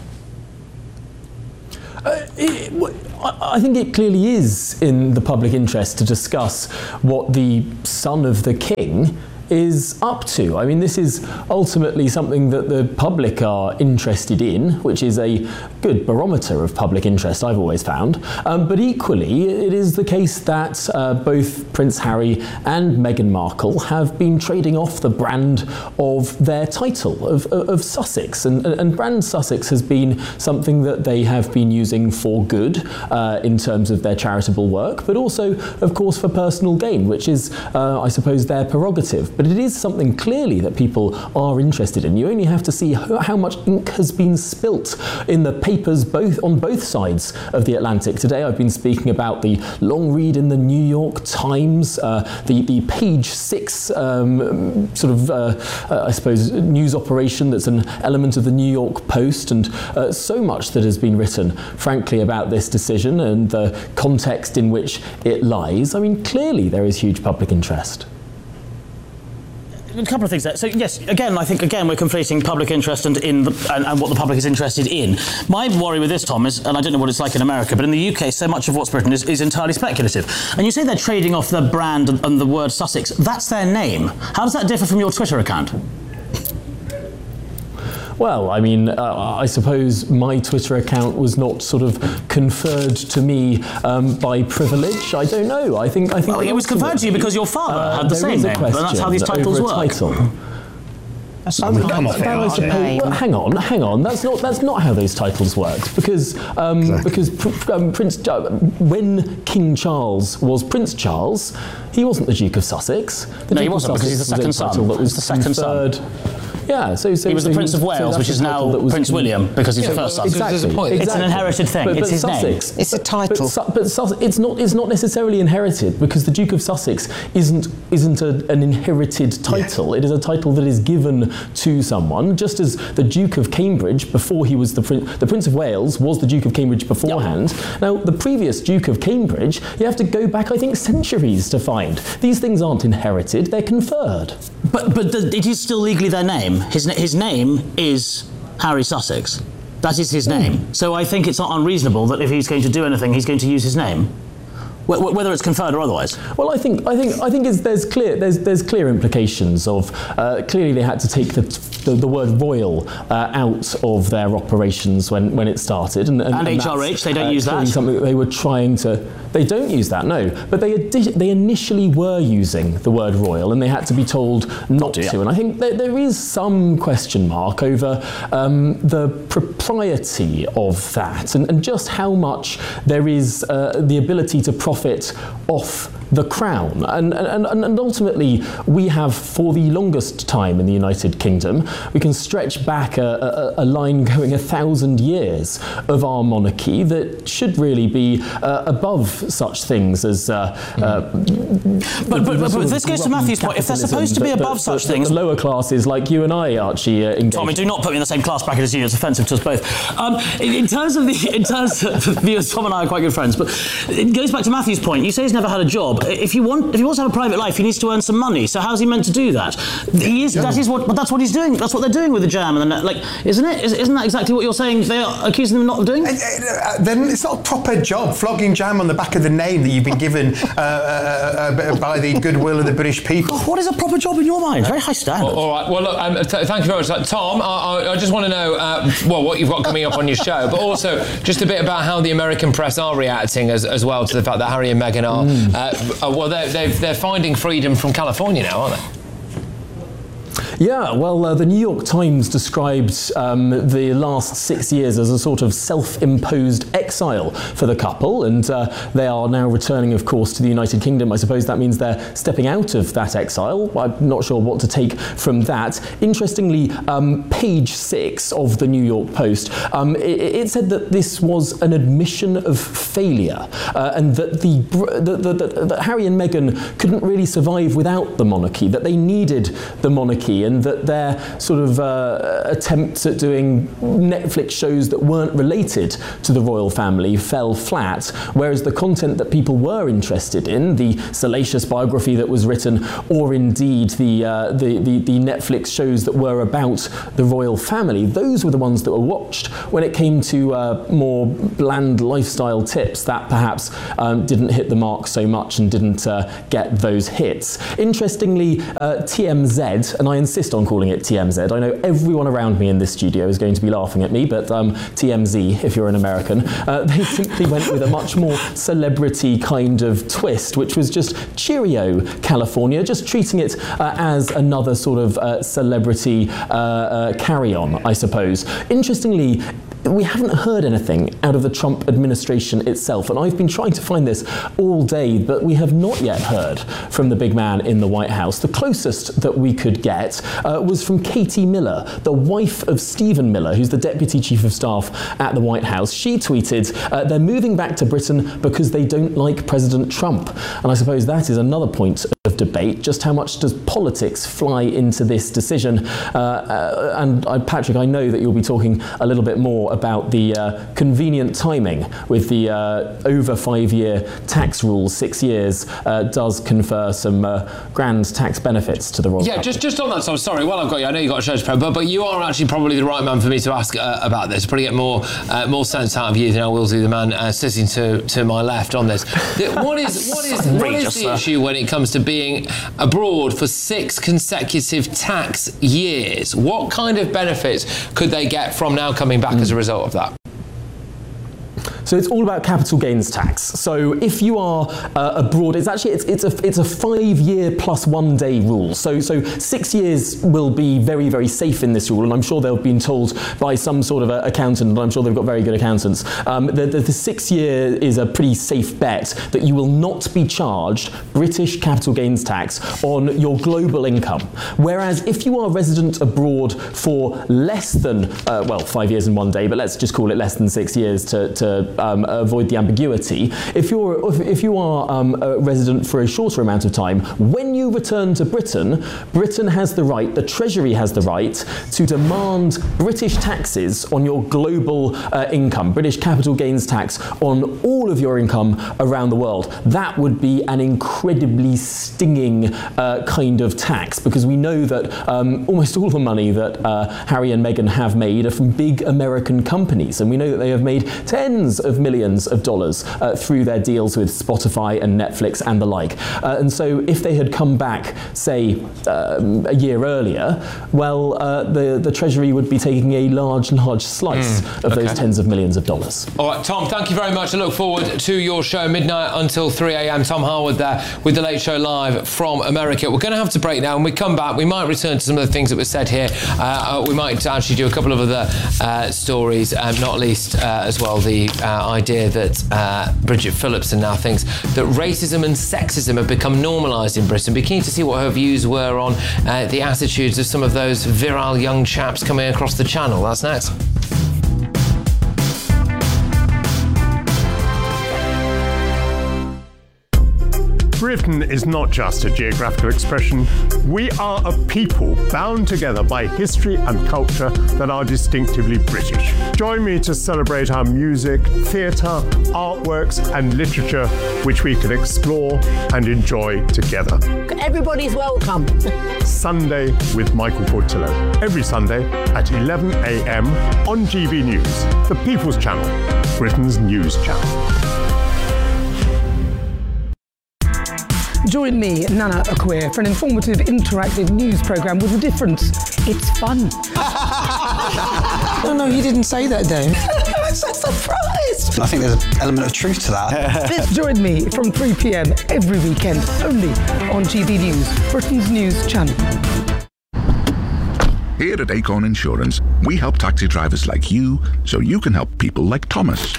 Speaker 21: Uh, it, I think it clearly is in the public interest to discuss what the son of the king is up to. I mean, this is ultimately something that the public are interested in, which is a good barometer of public interest, I've always found. Um, but equally, it is the case that uh, both Prince Harry and Meghan Markle have been trading off the brand of their title of, of, of Sussex. And, and brand Sussex has been something that they have been using for good uh, in terms of their charitable work, but also, of course, for personal gain, which is, uh, I suppose, their prerogative. But it is something clearly that people are interested in. You only have to see how much ink has been spilt in the papers both on both sides of the Atlantic. Today I've been speaking about the long read in the New York Times, uh, the, the page six um, sort of, uh, uh, I suppose, news operation that's an element of the New York Post, and uh, so much that has been written, frankly, about this decision and the context in which it lies. I mean, clearly there is huge public interest.
Speaker 2: A couple of things there. So yes, again, I think again we're conflating public interest and in the, and, and what the public is interested in. My worry with this, Tom, is, and I don't know what it's like in America, but in the U K, so much of what's written is, is entirely speculative. And you say they're trading off the brand and, and the word Sussex. That's their name. How does that differ from your Twitter account?
Speaker 21: Well, I mean, uh, I suppose my Twitter account was not sort of conferred to me um, by privilege. I don't know. I think I think
Speaker 2: well, it was conferred to you because your father uh, had the same name. And that's how these titles work.
Speaker 21: Title.
Speaker 2: That's I mean, come off it,
Speaker 21: well, hang on, hang on. That's not that's not how those titles worked. Because um, exactly. because pr- um, Prince uh, when King Charles was Prince Charles, he wasn't the Duke of Sussex. The
Speaker 2: no,
Speaker 21: Duke
Speaker 2: he wasn't
Speaker 21: of
Speaker 2: because he's the second son.
Speaker 21: That was
Speaker 2: the second
Speaker 21: conferred,
Speaker 2: son.
Speaker 21: Yeah, so, so
Speaker 2: he was
Speaker 21: so
Speaker 2: the Prince of
Speaker 21: so
Speaker 2: Wales, which is now Prince William because he's yeah, the first son.
Speaker 21: Exactly, exactly.
Speaker 2: It's an inherited thing.
Speaker 21: But, but
Speaker 2: it's his
Speaker 21: Sussex,
Speaker 2: name.
Speaker 4: It's a title.
Speaker 21: But, but Sussex, it's not. It's not necessarily inherited because the Duke of Sussex isn't isn't a, an inherited title. Yeah. It is a title that is given to someone, just as the Duke of Cambridge before he was the Prince. The Prince of Wales was the Duke of Cambridge beforehand. Yep. Now the previous Duke of Cambridge, you have to go back, I think, centuries to find. These things aren't inherited; they're conferred.
Speaker 2: But but the, it is still legally their name. His his name is Harry Sussex. That is his name. Mm. So I think it's not unreasonable that if he's going to do anything, he's going to use his name. w- whether it's conferred or otherwise?
Speaker 21: Well, I think I think I think it's, there's clear there's there's clear implications of uh, clearly they had to take the the, the word royal uh, out of their operations when, when it started, and, and,
Speaker 2: and, and H R H they don't uh, use that.
Speaker 21: Something that they were trying to. They don't use that, no. But they adi- they initially were using the word royal, and they had to be told not to. to. And I think there, there is some question mark over um, the propriety of that, and, and just how much there is uh, the ability to profit off the crown. And, and, and ultimately, we have, for the longest time in the United Kingdom, we can stretch back a, a, a line going a thousand years of our monarchy that should really be uh, above such things as... Uh, uh,
Speaker 2: but, but, but, but this goes to Matthew's point. If they're supposed to be above
Speaker 21: the,
Speaker 2: such
Speaker 21: the,
Speaker 2: things...
Speaker 21: The lower classes, like you and I, Archie, uh, engage.
Speaker 2: Tommy, do not put me in the same class bracket as you. It's offensive to us both. Um, in, in terms of the... In terms of viewers, Tom and I are quite good friends, but it goes back to Matthew's point. You say he's never had a job. If you want, if he wants to have a private life, he needs to earn some money. So how's he meant to do that? He is. Yeah. That is what. But that's what he's doing. That's what they're doing with the jam and the, like, isn't it? Is, isn't that exactly what you're saying? They are accusing them not of doing. Uh,
Speaker 3: uh, then it's not a proper job. Flogging jam on the back of the name that you've been given uh, uh, uh, by the goodwill of the British people.
Speaker 2: God, what is a proper job in your mind? Very high standard.
Speaker 1: All right. Well, look. Um, th- thank you very much, Tom. I, I, I just want to know, uh, well, what you've got coming up on your show, but also just a bit about how the American press are reacting as, as well to the fact that Harry and Meghan are. Mm. Uh, uh, well, they're, they've, they're finding freedom from California now, aren't they?
Speaker 21: Yeah, well, uh, the New York Times described um, the last six years as a sort of self-imposed exile for the couple, and uh, they are now returning, of course, to the United Kingdom. I suppose that means they're stepping out of that exile. I'm not sure what to take from that. Interestingly, um, page six of the New York Post, um, it, it said that this was an admission of failure, uh, and that the, the, the, the that Harry and Meghan couldn't really survive without the monarchy, that they needed the monarchy, and that their sort of uh, attempts at doing Netflix shows that weren't related to the royal family fell flat, whereas the content that people were interested in, the salacious biography that was written, or indeed the, uh, the, the, the Netflix shows that were about the royal family, those were the ones that were watched. When it came to uh, more bland lifestyle tips, that perhaps um, didn't hit the mark so much and didn't uh, get those hits. Interestingly, uh, T M Z, and I insist on calling it T M Z. I know everyone around me in this studio is going to be laughing at me, but um, T M Z, if you're an American, uh, they simply went with a much more celebrity kind of twist, which was just Cheerio, California, just treating it uh, as another sort of uh, celebrity uh, uh, carry-on, I suppose. Interestingly, we haven't heard anything out of the Trump administration itself, and I've been trying to find this all day, but we have not yet heard from the big man in the White House. The closest that we could get uh, was from Katie Miller, the wife of Stephen Miller, who's the Deputy Chief of Staff at the White House. She tweeted, uh, they're moving back to Britain because they don't like President Trump. And I suppose that is another point of debate, just how much does politics fly into this decision? Uh, uh, and uh, Patrick, I know that you'll be talking a little bit more about the uh, convenient timing with the uh, over five-year tax rules. Six years uh, does confer some uh, grand tax benefits to the royal
Speaker 1: Yeah,
Speaker 21: couple.
Speaker 1: just just on that, so sorry, well, I've got you, I know you've got a show to prep, but, but you are actually probably the right man for me to ask uh, about this, probably get more uh, more sense out of you than I will do the man uh, sitting to, to my left on this. The, what is what is what is the issue when it comes to being abroad for six consecutive tax years? What kind of benefits could they get from now coming back mm. as a result of that?
Speaker 21: So it's all about capital gains tax. So if you are uh, abroad, it's actually it's it's a it's a five-year plus one day rule. So so six years will be very very safe in this rule, and I'm sure they've been told by some sort of a accountant, and I'm sure they've got very good accountants. Um, the, the, the six year is a pretty safe bet that you will not be charged British capital gains tax on your global income. Whereas if you are resident abroad for less than uh, well five years and one day, but let's just call it less than six years to to Um, avoid the ambiguity. If you're if you are um, a resident for a shorter amount of time, when you return to Britain, Britain has the right, the Treasury has the right to demand British taxes on your global uh, income, British capital gains tax on all of your income around the world. That would be an incredibly stinging uh, kind of tax, because we know that um, almost all the money that uh, Harry and Meghan have made are from big American companies, and we know that they have made tens of millions of dollars uh, through their deals with Spotify and Netflix and the like. Uh, and so if they had come back, say, um, a year earlier, well, uh, the, the Treasury would be taking a large, large slice mm, of okay. those tens of millions of dollars.
Speaker 1: All right, Tom, thank you very much. I look forward to your show, midnight until three a.m. Tom Harwood there with The Late Show Live from America. We're going to have to break now. When we come back, we might return to some of the things that were said here. Uh, we might actually do a couple of other uh, stories, um, not least uh, as well the uh, idea that uh, Bridget Phillipson now thinks that racism and sexism have become normalised in Britain. Be keen to see what her views were on uh, the attitudes of some of those virile young chaps coming across the channel. That's next.
Speaker 5: Britain is not just a geographical expression. We are a people bound together by history and culture that are distinctively British. Join me to celebrate our music, theatre, artworks and literature, which we can explore and enjoy together.
Speaker 22: Everybody's welcome.
Speaker 5: Sunday with Michael Portillo. Every Sunday at eleven a.m. on G B News, the People's Channel, Britain's news channel.
Speaker 18: Join me, Nana Acquia, for an informative, interactive news programme with a difference. It's fun.
Speaker 4: No, no, you didn't say that, Dave.
Speaker 10: I'm so surprised. I think there's an element of truth to that.
Speaker 18: Join me from three p.m. every weekend, only on G B News, Britain's news channel.
Speaker 23: Here at Acorn Insurance, we help taxi drivers like you so you can help people like Thomas.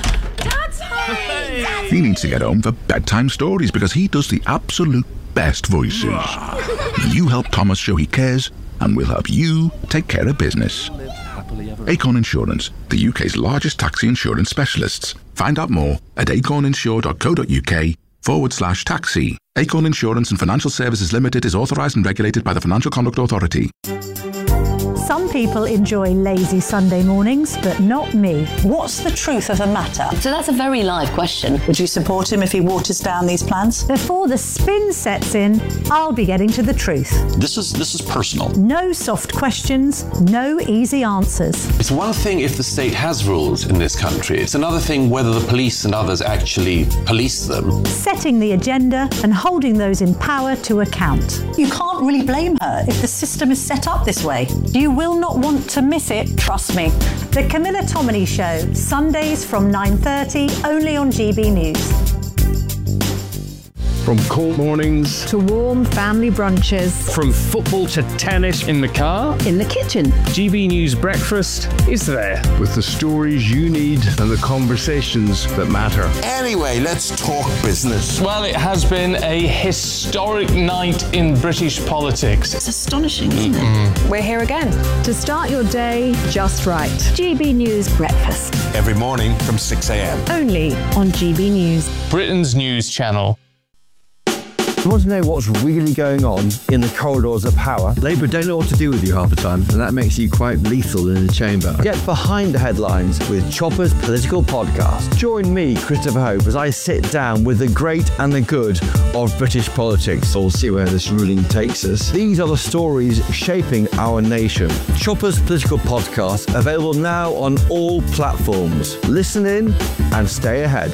Speaker 23: He needs to get home for bedtime stories because he does the absolute best voices. You help Thomas show he cares, and we'll help you take care of business. Acorn Insurance, the U K's largest taxi insurance specialists. Find out more at acorninsure.co.uk forward slash taxi. Acorn Insurance and Financial Services Limited is authorised and regulated by the Financial Conduct Authority.
Speaker 13: Some people enjoy lazy Sunday mornings, but not me.
Speaker 14: What's the truth of the matter?
Speaker 15: So that's a very live question.
Speaker 14: Would you support him if he waters down these plans?
Speaker 13: Before the spin sets in, I'll be getting to the truth.
Speaker 11: This is this is personal.
Speaker 13: No soft questions, no easy answers.
Speaker 16: It's one thing if the state has rules in this country. It's another thing whether the police and others actually police them.
Speaker 13: Setting the agenda and holding those in power to account.
Speaker 14: You can't really blame her if the system is set up this way.
Speaker 13: You will not want to miss it, trust me. The Camilla Tominey Show, Sundays from nine thirty, only on G B News.
Speaker 24: From cold mornings
Speaker 13: to warm family brunches.
Speaker 24: From football to tennis in the car.
Speaker 13: In the kitchen.
Speaker 24: G B News Breakfast is there. With the stories you need and the conversations that matter.
Speaker 25: Anyway, let's talk business.
Speaker 24: Well, it has been a historic night in British politics.
Speaker 14: It's astonishing, isn't mm-hmm.
Speaker 19: it? We're here again
Speaker 13: to start your day just right. G B News Breakfast.
Speaker 25: Every morning from six a.m.
Speaker 13: Only on G B News.
Speaker 24: Britain's news channel.
Speaker 26: You want to know what's really going on in the corridors of power? Labour don't know what to do with you half the time, and that makes you quite lethal in the chamber. Get behind the headlines with Chopper's Political Podcast. Join me, Christopher Hope, as I sit down with the great and the good of British politics. We'll see where this ruling takes us. These are the stories shaping our nation. Chopper's Political Podcast, available now on all platforms. Listen in and stay ahead.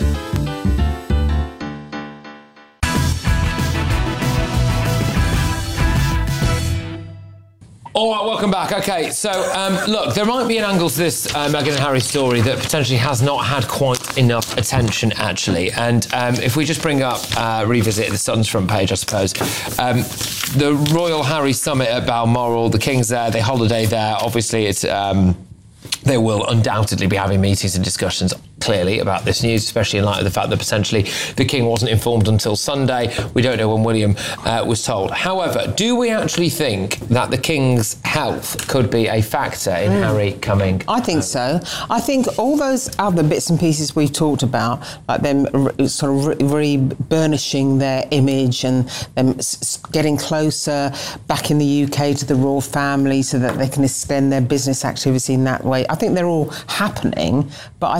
Speaker 1: All right, welcome back. Okay, so um, look, there might be an angle to this uh, Meghan and Harry story that potentially has not had quite enough attention, actually. And um, if we just bring up, uh, revisit the Sun's front page, I suppose. Um, the Royal Harry Summit at Balmoral, the King's there, they holiday there. Obviously, it's... Um, they will undoubtedly be having meetings and discussions, clearly, about this news, especially in light of the fact that potentially the King wasn't informed until Sunday. We don't know when William uh, was told. However, do we actually think that the King's health could be a factor in mm. Harry coming?
Speaker 4: I think so. I think all those other bits and pieces we've talked about, like them re- sort of re-burnishing their image and them s- getting closer back in the U K to the royal family so that they can extend their business activity in that way, I think they're all happening, but I think a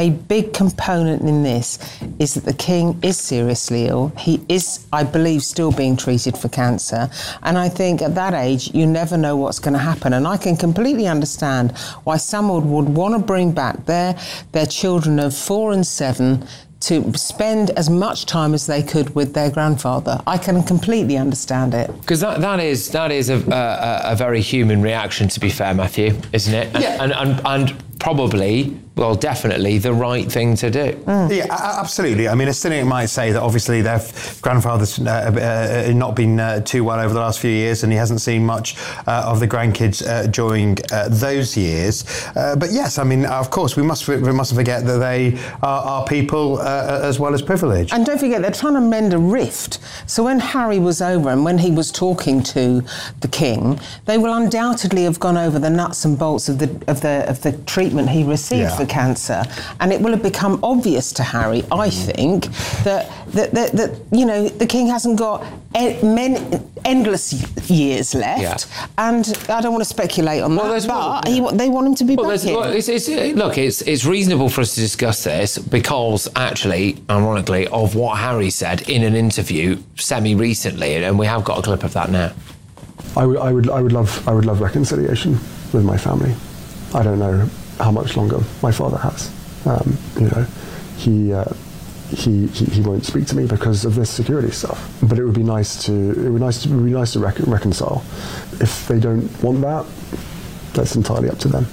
Speaker 4: a big component in this is that the king is seriously ill. He is, I believe, still being treated for cancer. And I think at that age, you never know what's going to happen. And I can completely understand why someone would want to bring back their, their children of four and seven to spend as much time as they could with their grandfather. I can completely understand it.
Speaker 1: Because that, that is that is a, a, a very human reaction, to be fair, Matthew, isn't it?
Speaker 3: Yeah.
Speaker 1: And, and, and probably, well, definitely the right thing to do.
Speaker 3: Mm. Yeah, absolutely. I mean, a cynic might say that obviously their grandfather's uh, uh, not been uh, too well over the last few years, and he hasn't seen much uh, of the grandkids uh, during uh, those years. Uh, but yes, I mean, of course, we must we mustn't forget that they are, are people uh, as well as privileged.
Speaker 4: And don't forget, they're trying to mend a rift. So when Harry was over and when he was talking to the king, they will undoubtedly have gone over the nuts and bolts of the of the of the treatment he received yeah. for cancer, and it will have become obvious to Harry, I think, that that, that, that you know the king hasn't got en- men, endless years left, yeah. and I don't want to speculate on well, that, but well, he, they want him to be
Speaker 1: well,
Speaker 4: back here.
Speaker 1: Well, it's, it's, look, it's it's reasonable for us to discuss this because, actually, ironically, of what Harry said in an interview semi-recently, and we have got a clip of that now.
Speaker 6: I would, I would, I would love, I would love reconciliation with my family. I don't know how much longer my father has. Um, you know, he, uh, he he he won't speak to me because of this security stuff. But it would be nice to it would nice to it would be nice to rec- reconcile. If they don't want that, that's entirely up to them.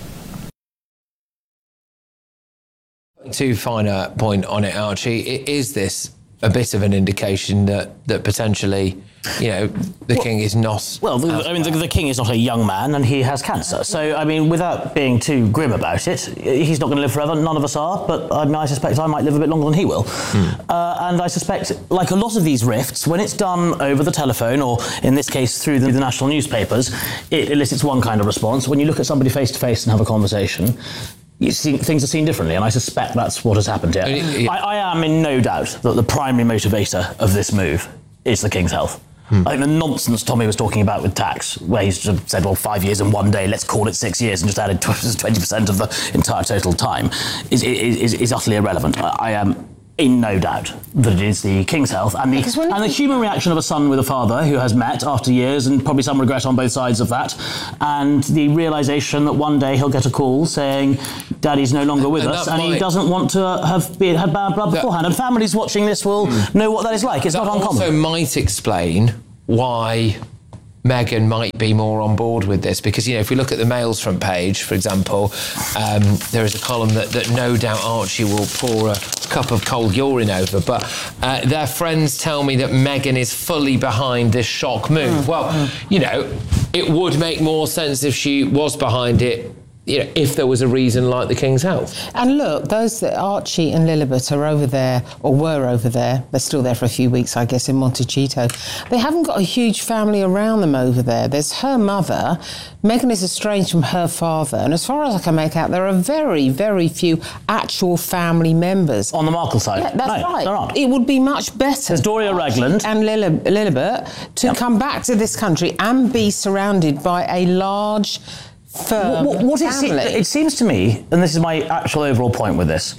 Speaker 1: To finer point on it, Archie, is this a bit of an indication that that potentially, you know, the well, king is not...
Speaker 2: Well, the, I mean, the, the king is not a young man and he has cancer. So, I mean, without being too grim about it, he's not going to live forever. None of us are, but I mean, I suspect I might live a bit longer than he will. Hmm. Uh, and I suspect, like a lot of these rifts, when it's done over the telephone, or in this case, through the, the national newspapers, it elicits one kind of response. When you look at somebody face-to-face and have a conversation, you see, things are seen differently, and I suspect that's what has happened here. I, I am in no doubt that the primary motivator of this move is the king's health. Hmm. I think the nonsense Tommy was talking about with tax, where he's just said, well, five years and one day, let's call it six years, and just added twenty percent of the entire total time, is, is, is utterly irrelevant. I, I am in no doubt that it is the king's health and the, and the human reaction of a son with a father who has met after years, and probably some regret on both sides of that, and the realisation that one day he'll get a call saying Daddy's no longer with and us, and might, he doesn't want to have been, had bad blood beforehand. And families watching this will mm. know what that is like. It's
Speaker 1: that
Speaker 2: not uncommon.
Speaker 1: Also might explain why Meghan might be more on board with this, because, you know, if we look at the Mail's front page, for example, um, there is a column that, that no doubt Archie will pour a cup of cold urine over, but uh, their friends tell me that Meghan is fully behind this shock move. Mm. Well, mm. you know, it would make more sense if she was behind it, you know, if there was a reason like the king's health.
Speaker 4: And look, those that Archie and Lilibet are over there, or were over there, they're still there for a few weeks, I guess, in Montecito. They haven't got a huge family around them over there. There's her mother. Meghan is estranged from her father, and as far as I can make out, there are very, very few actual family members.
Speaker 2: On the Markle side?
Speaker 4: Yeah, that's
Speaker 2: no,
Speaker 4: right.
Speaker 2: There aren't.
Speaker 4: It would be much better.
Speaker 2: There's Doria Ragland.
Speaker 4: And Lil- Lilibet to yep. come back to this country and be surrounded by a large... Firm
Speaker 2: what, what it, se- it seems to me, and this is my actual overall point with this,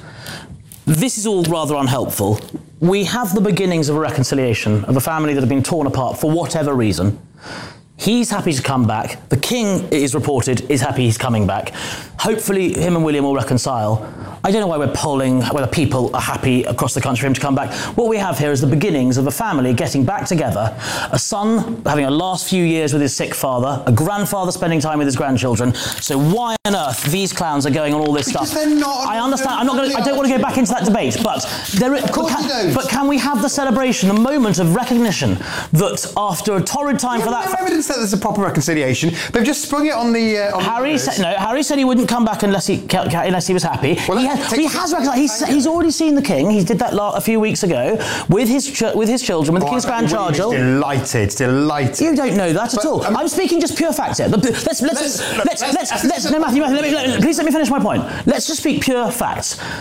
Speaker 2: this is all rather unhelpful. We have the beginnings of a reconciliation of a family that have been torn apart for whatever reason. He's happy to come back. The king, it is reported, is happy he's coming back. Hopefully him and William will reconcile. I don't know why we're polling whether people are happy across the country for him to come back. What we have here is the beginnings of a family getting back together, a son having a last few years with his sick father, a grandfather spending time with his grandchildren. So why on earth these clowns are going on all this
Speaker 3: because
Speaker 2: stuff?
Speaker 3: They're not
Speaker 2: I understand. I'm not going. I don't want to go back into that debate, but there.
Speaker 3: Of course
Speaker 2: but,
Speaker 3: you
Speaker 2: can,
Speaker 3: don't.
Speaker 2: but can we have the celebration, the moment of recognition that after a torrid time
Speaker 3: yeah,
Speaker 2: for that?
Speaker 3: No evidence that there's a proper reconciliation. They've just sprung it on the. Uh, on
Speaker 2: Harry
Speaker 3: the
Speaker 2: said no. Harry said he wouldn't come back unless he unless he was happy. Well, he, ha- he has reconciled. He's, he's already seen the king. He did that a few weeks ago with his ch- with his children, with oh, the king's grandchild.
Speaker 3: Delighted, delighted.
Speaker 2: You don't know that but, at all. Um, I'm speaking just pure facts here. Let's let's let's let's, let's, let's, let's, let's no, Matthew, Matthew let me, let, please let me finish my point. Let's just speak pure facts.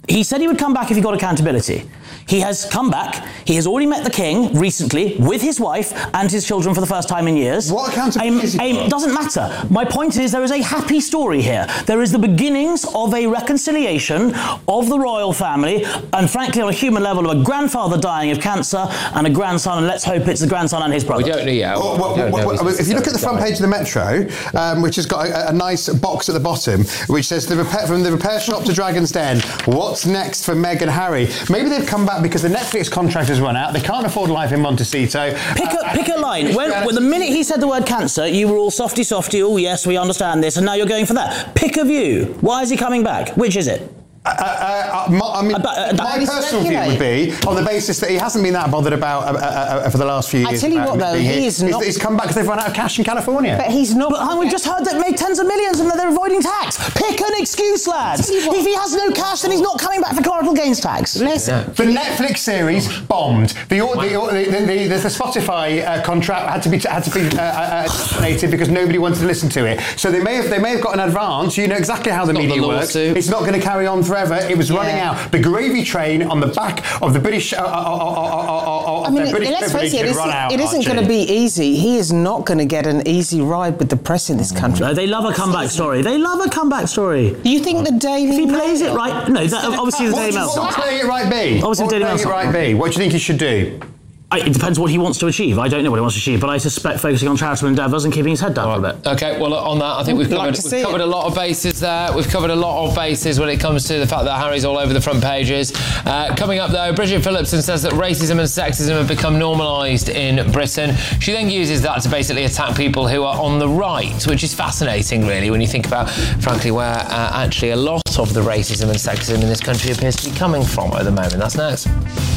Speaker 2: He said he would come back if he got accountability. He has come back. He has already met the king recently with his wife and his children for the first time in years.
Speaker 3: What accountability?
Speaker 2: Aim, aim, doesn't matter. My point is there is a happy story here. There is the beginnings of a reconciliation of the royal family, and frankly, on a human level, of a grandfather dying of cancer and a grandson, and let's hope it's the grandson and his brother.
Speaker 1: We don't know yet.
Speaker 3: Well, well,
Speaker 1: We don't
Speaker 3: well,
Speaker 1: know
Speaker 3: well, if you look at the front
Speaker 1: died.
Speaker 3: page of the Metro, um, which has got a, a nice box at the bottom, which says the repair, from the repair shop to Dragon's Den, what's next for Meg and Harry? Maybe they've come back because the Netflix contract has run out. They can't afford life in Montecito.
Speaker 2: Pick a,
Speaker 3: Uh,
Speaker 2: pick a line. When, when the minute he said the word cancer, you were all softy softy, oh yes, we understand this, and now you're going for that. Pick a view. Why is he coming back? Which is it?
Speaker 3: Uh, uh, uh, my, I mean,
Speaker 2: Uh, uh,
Speaker 3: my
Speaker 2: uh,
Speaker 3: personal view would be on the basis that he hasn't been that bothered about uh, uh, uh, for the last few
Speaker 4: I
Speaker 3: years.
Speaker 4: tell you
Speaker 3: about
Speaker 4: what, though,
Speaker 3: being
Speaker 4: he
Speaker 3: here.
Speaker 4: is
Speaker 3: he's,
Speaker 4: not-
Speaker 3: he's come back because they've run out of cash in California.
Speaker 4: But he's not.
Speaker 2: But we just heard that made tens of millions and that they're avoiding tax. Pick an excuse, lads. If he has no cash, then he's not coming back for capital gains tax.
Speaker 4: Listen.
Speaker 3: The Netflix series bombed. The the the, the, the, the Spotify uh, contract had to be had to be uh, uh, terminated because nobody wanted to listen to it. So they may have they may have got an advance. You know exactly how the
Speaker 1: It's not
Speaker 3: media
Speaker 1: the
Speaker 3: works.
Speaker 1: lawsuit.
Speaker 3: It's not going to carry on forever. It was
Speaker 4: Yeah.
Speaker 3: running out. The gravy train on the back of the British uh, uh, uh, uh, uh, uh,
Speaker 4: I mean,
Speaker 3: their British
Speaker 4: let's face
Speaker 3: privilege
Speaker 4: it, it
Speaker 3: had run
Speaker 4: isn't,
Speaker 3: out.
Speaker 4: it isn't
Speaker 3: Archie.
Speaker 4: going to be easy. He is not going to get an easy ride with the press in this country.
Speaker 2: No, they love a comeback story. They love a comeback story.
Speaker 4: You think the Daily
Speaker 2: If he plays
Speaker 4: Mail-
Speaker 2: it right, no, that, obviously the
Speaker 3: What
Speaker 2: Daily
Speaker 3: would
Speaker 2: Mail.
Speaker 3: what would playing it right be?
Speaker 2: Obviously
Speaker 3: What would
Speaker 2: Daily
Speaker 3: playing it
Speaker 2: Mail's
Speaker 3: right be? What do you think he should do?
Speaker 2: I, it depends what he wants to achieve. I don't know what he wants to achieve, but I suspect focusing on charitable endeavours and keeping his head down for a bit.
Speaker 1: Okay, well, on that, I think we've
Speaker 4: We'd like
Speaker 1: covered,
Speaker 4: to
Speaker 1: we've
Speaker 4: see
Speaker 1: covered
Speaker 4: it.
Speaker 1: a lot of bases there. We've covered a lot of bases when it comes to the fact that Harry's all over the front pages. Uh, coming up, though, Bridget Phillipson says that racism and sexism have become normalised in Britain. She then uses that to basically attack people who are on the right, which is fascinating, really, when you think about, frankly, where uh, actually a lot of the racism and sexism in this country appears to be coming from at the moment. That's next.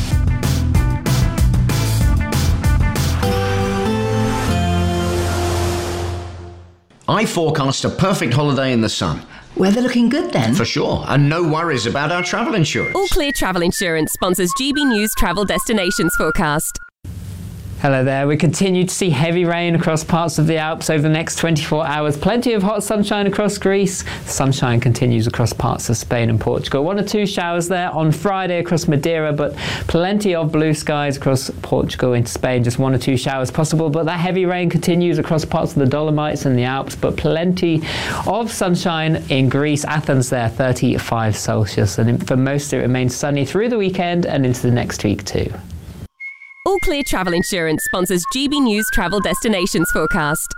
Speaker 7: I forecast a perfect holiday in the sun.
Speaker 8: Weather looking good then?
Speaker 7: For sure, and no worries about our travel insurance.
Speaker 9: All Clear Travel Insurance sponsors G B News Travel Destinations Forecast.
Speaker 12: Hello there. We continue to see heavy rain across parts of the Alps over the next twenty-four hours. Plenty of hot sunshine across Greece. The sunshine continues across parts of Spain and Portugal. One or two showers there on Friday across Madeira, but plenty of blue skies across Portugal into Spain. Just one or two showers possible, but that heavy rain continues across parts of the Dolomites and the Alps, but plenty of sunshine in Greece. Athens there, thirty-five Celsius. And for most, it remains sunny through the weekend and into the next week too.
Speaker 9: All Clear Travel Insurance sponsors G B News Travel Destinations Forecast.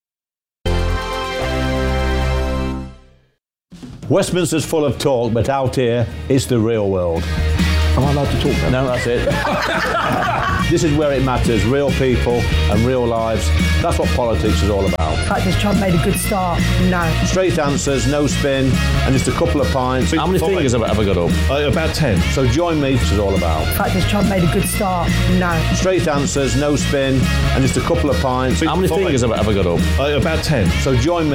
Speaker 17: Westminster's full of talk, but out here, it's the real world.
Speaker 26: Am I allowed to talk then?
Speaker 17: No, that's it. This is where it matters, real people and real lives. That's what politics is all about.
Speaker 22: The fact has Trump made a good start? No.
Speaker 17: Straight answers, no spin, and just a couple of pints. How many fingers have I ever got up? Uh, about ten. So join me, this is all about.
Speaker 22: The fact has Trump made a good start? No.
Speaker 17: Straight answers, no spin, and just a couple of pints. How many fingers have I ever got up? Uh, about ten. So join me.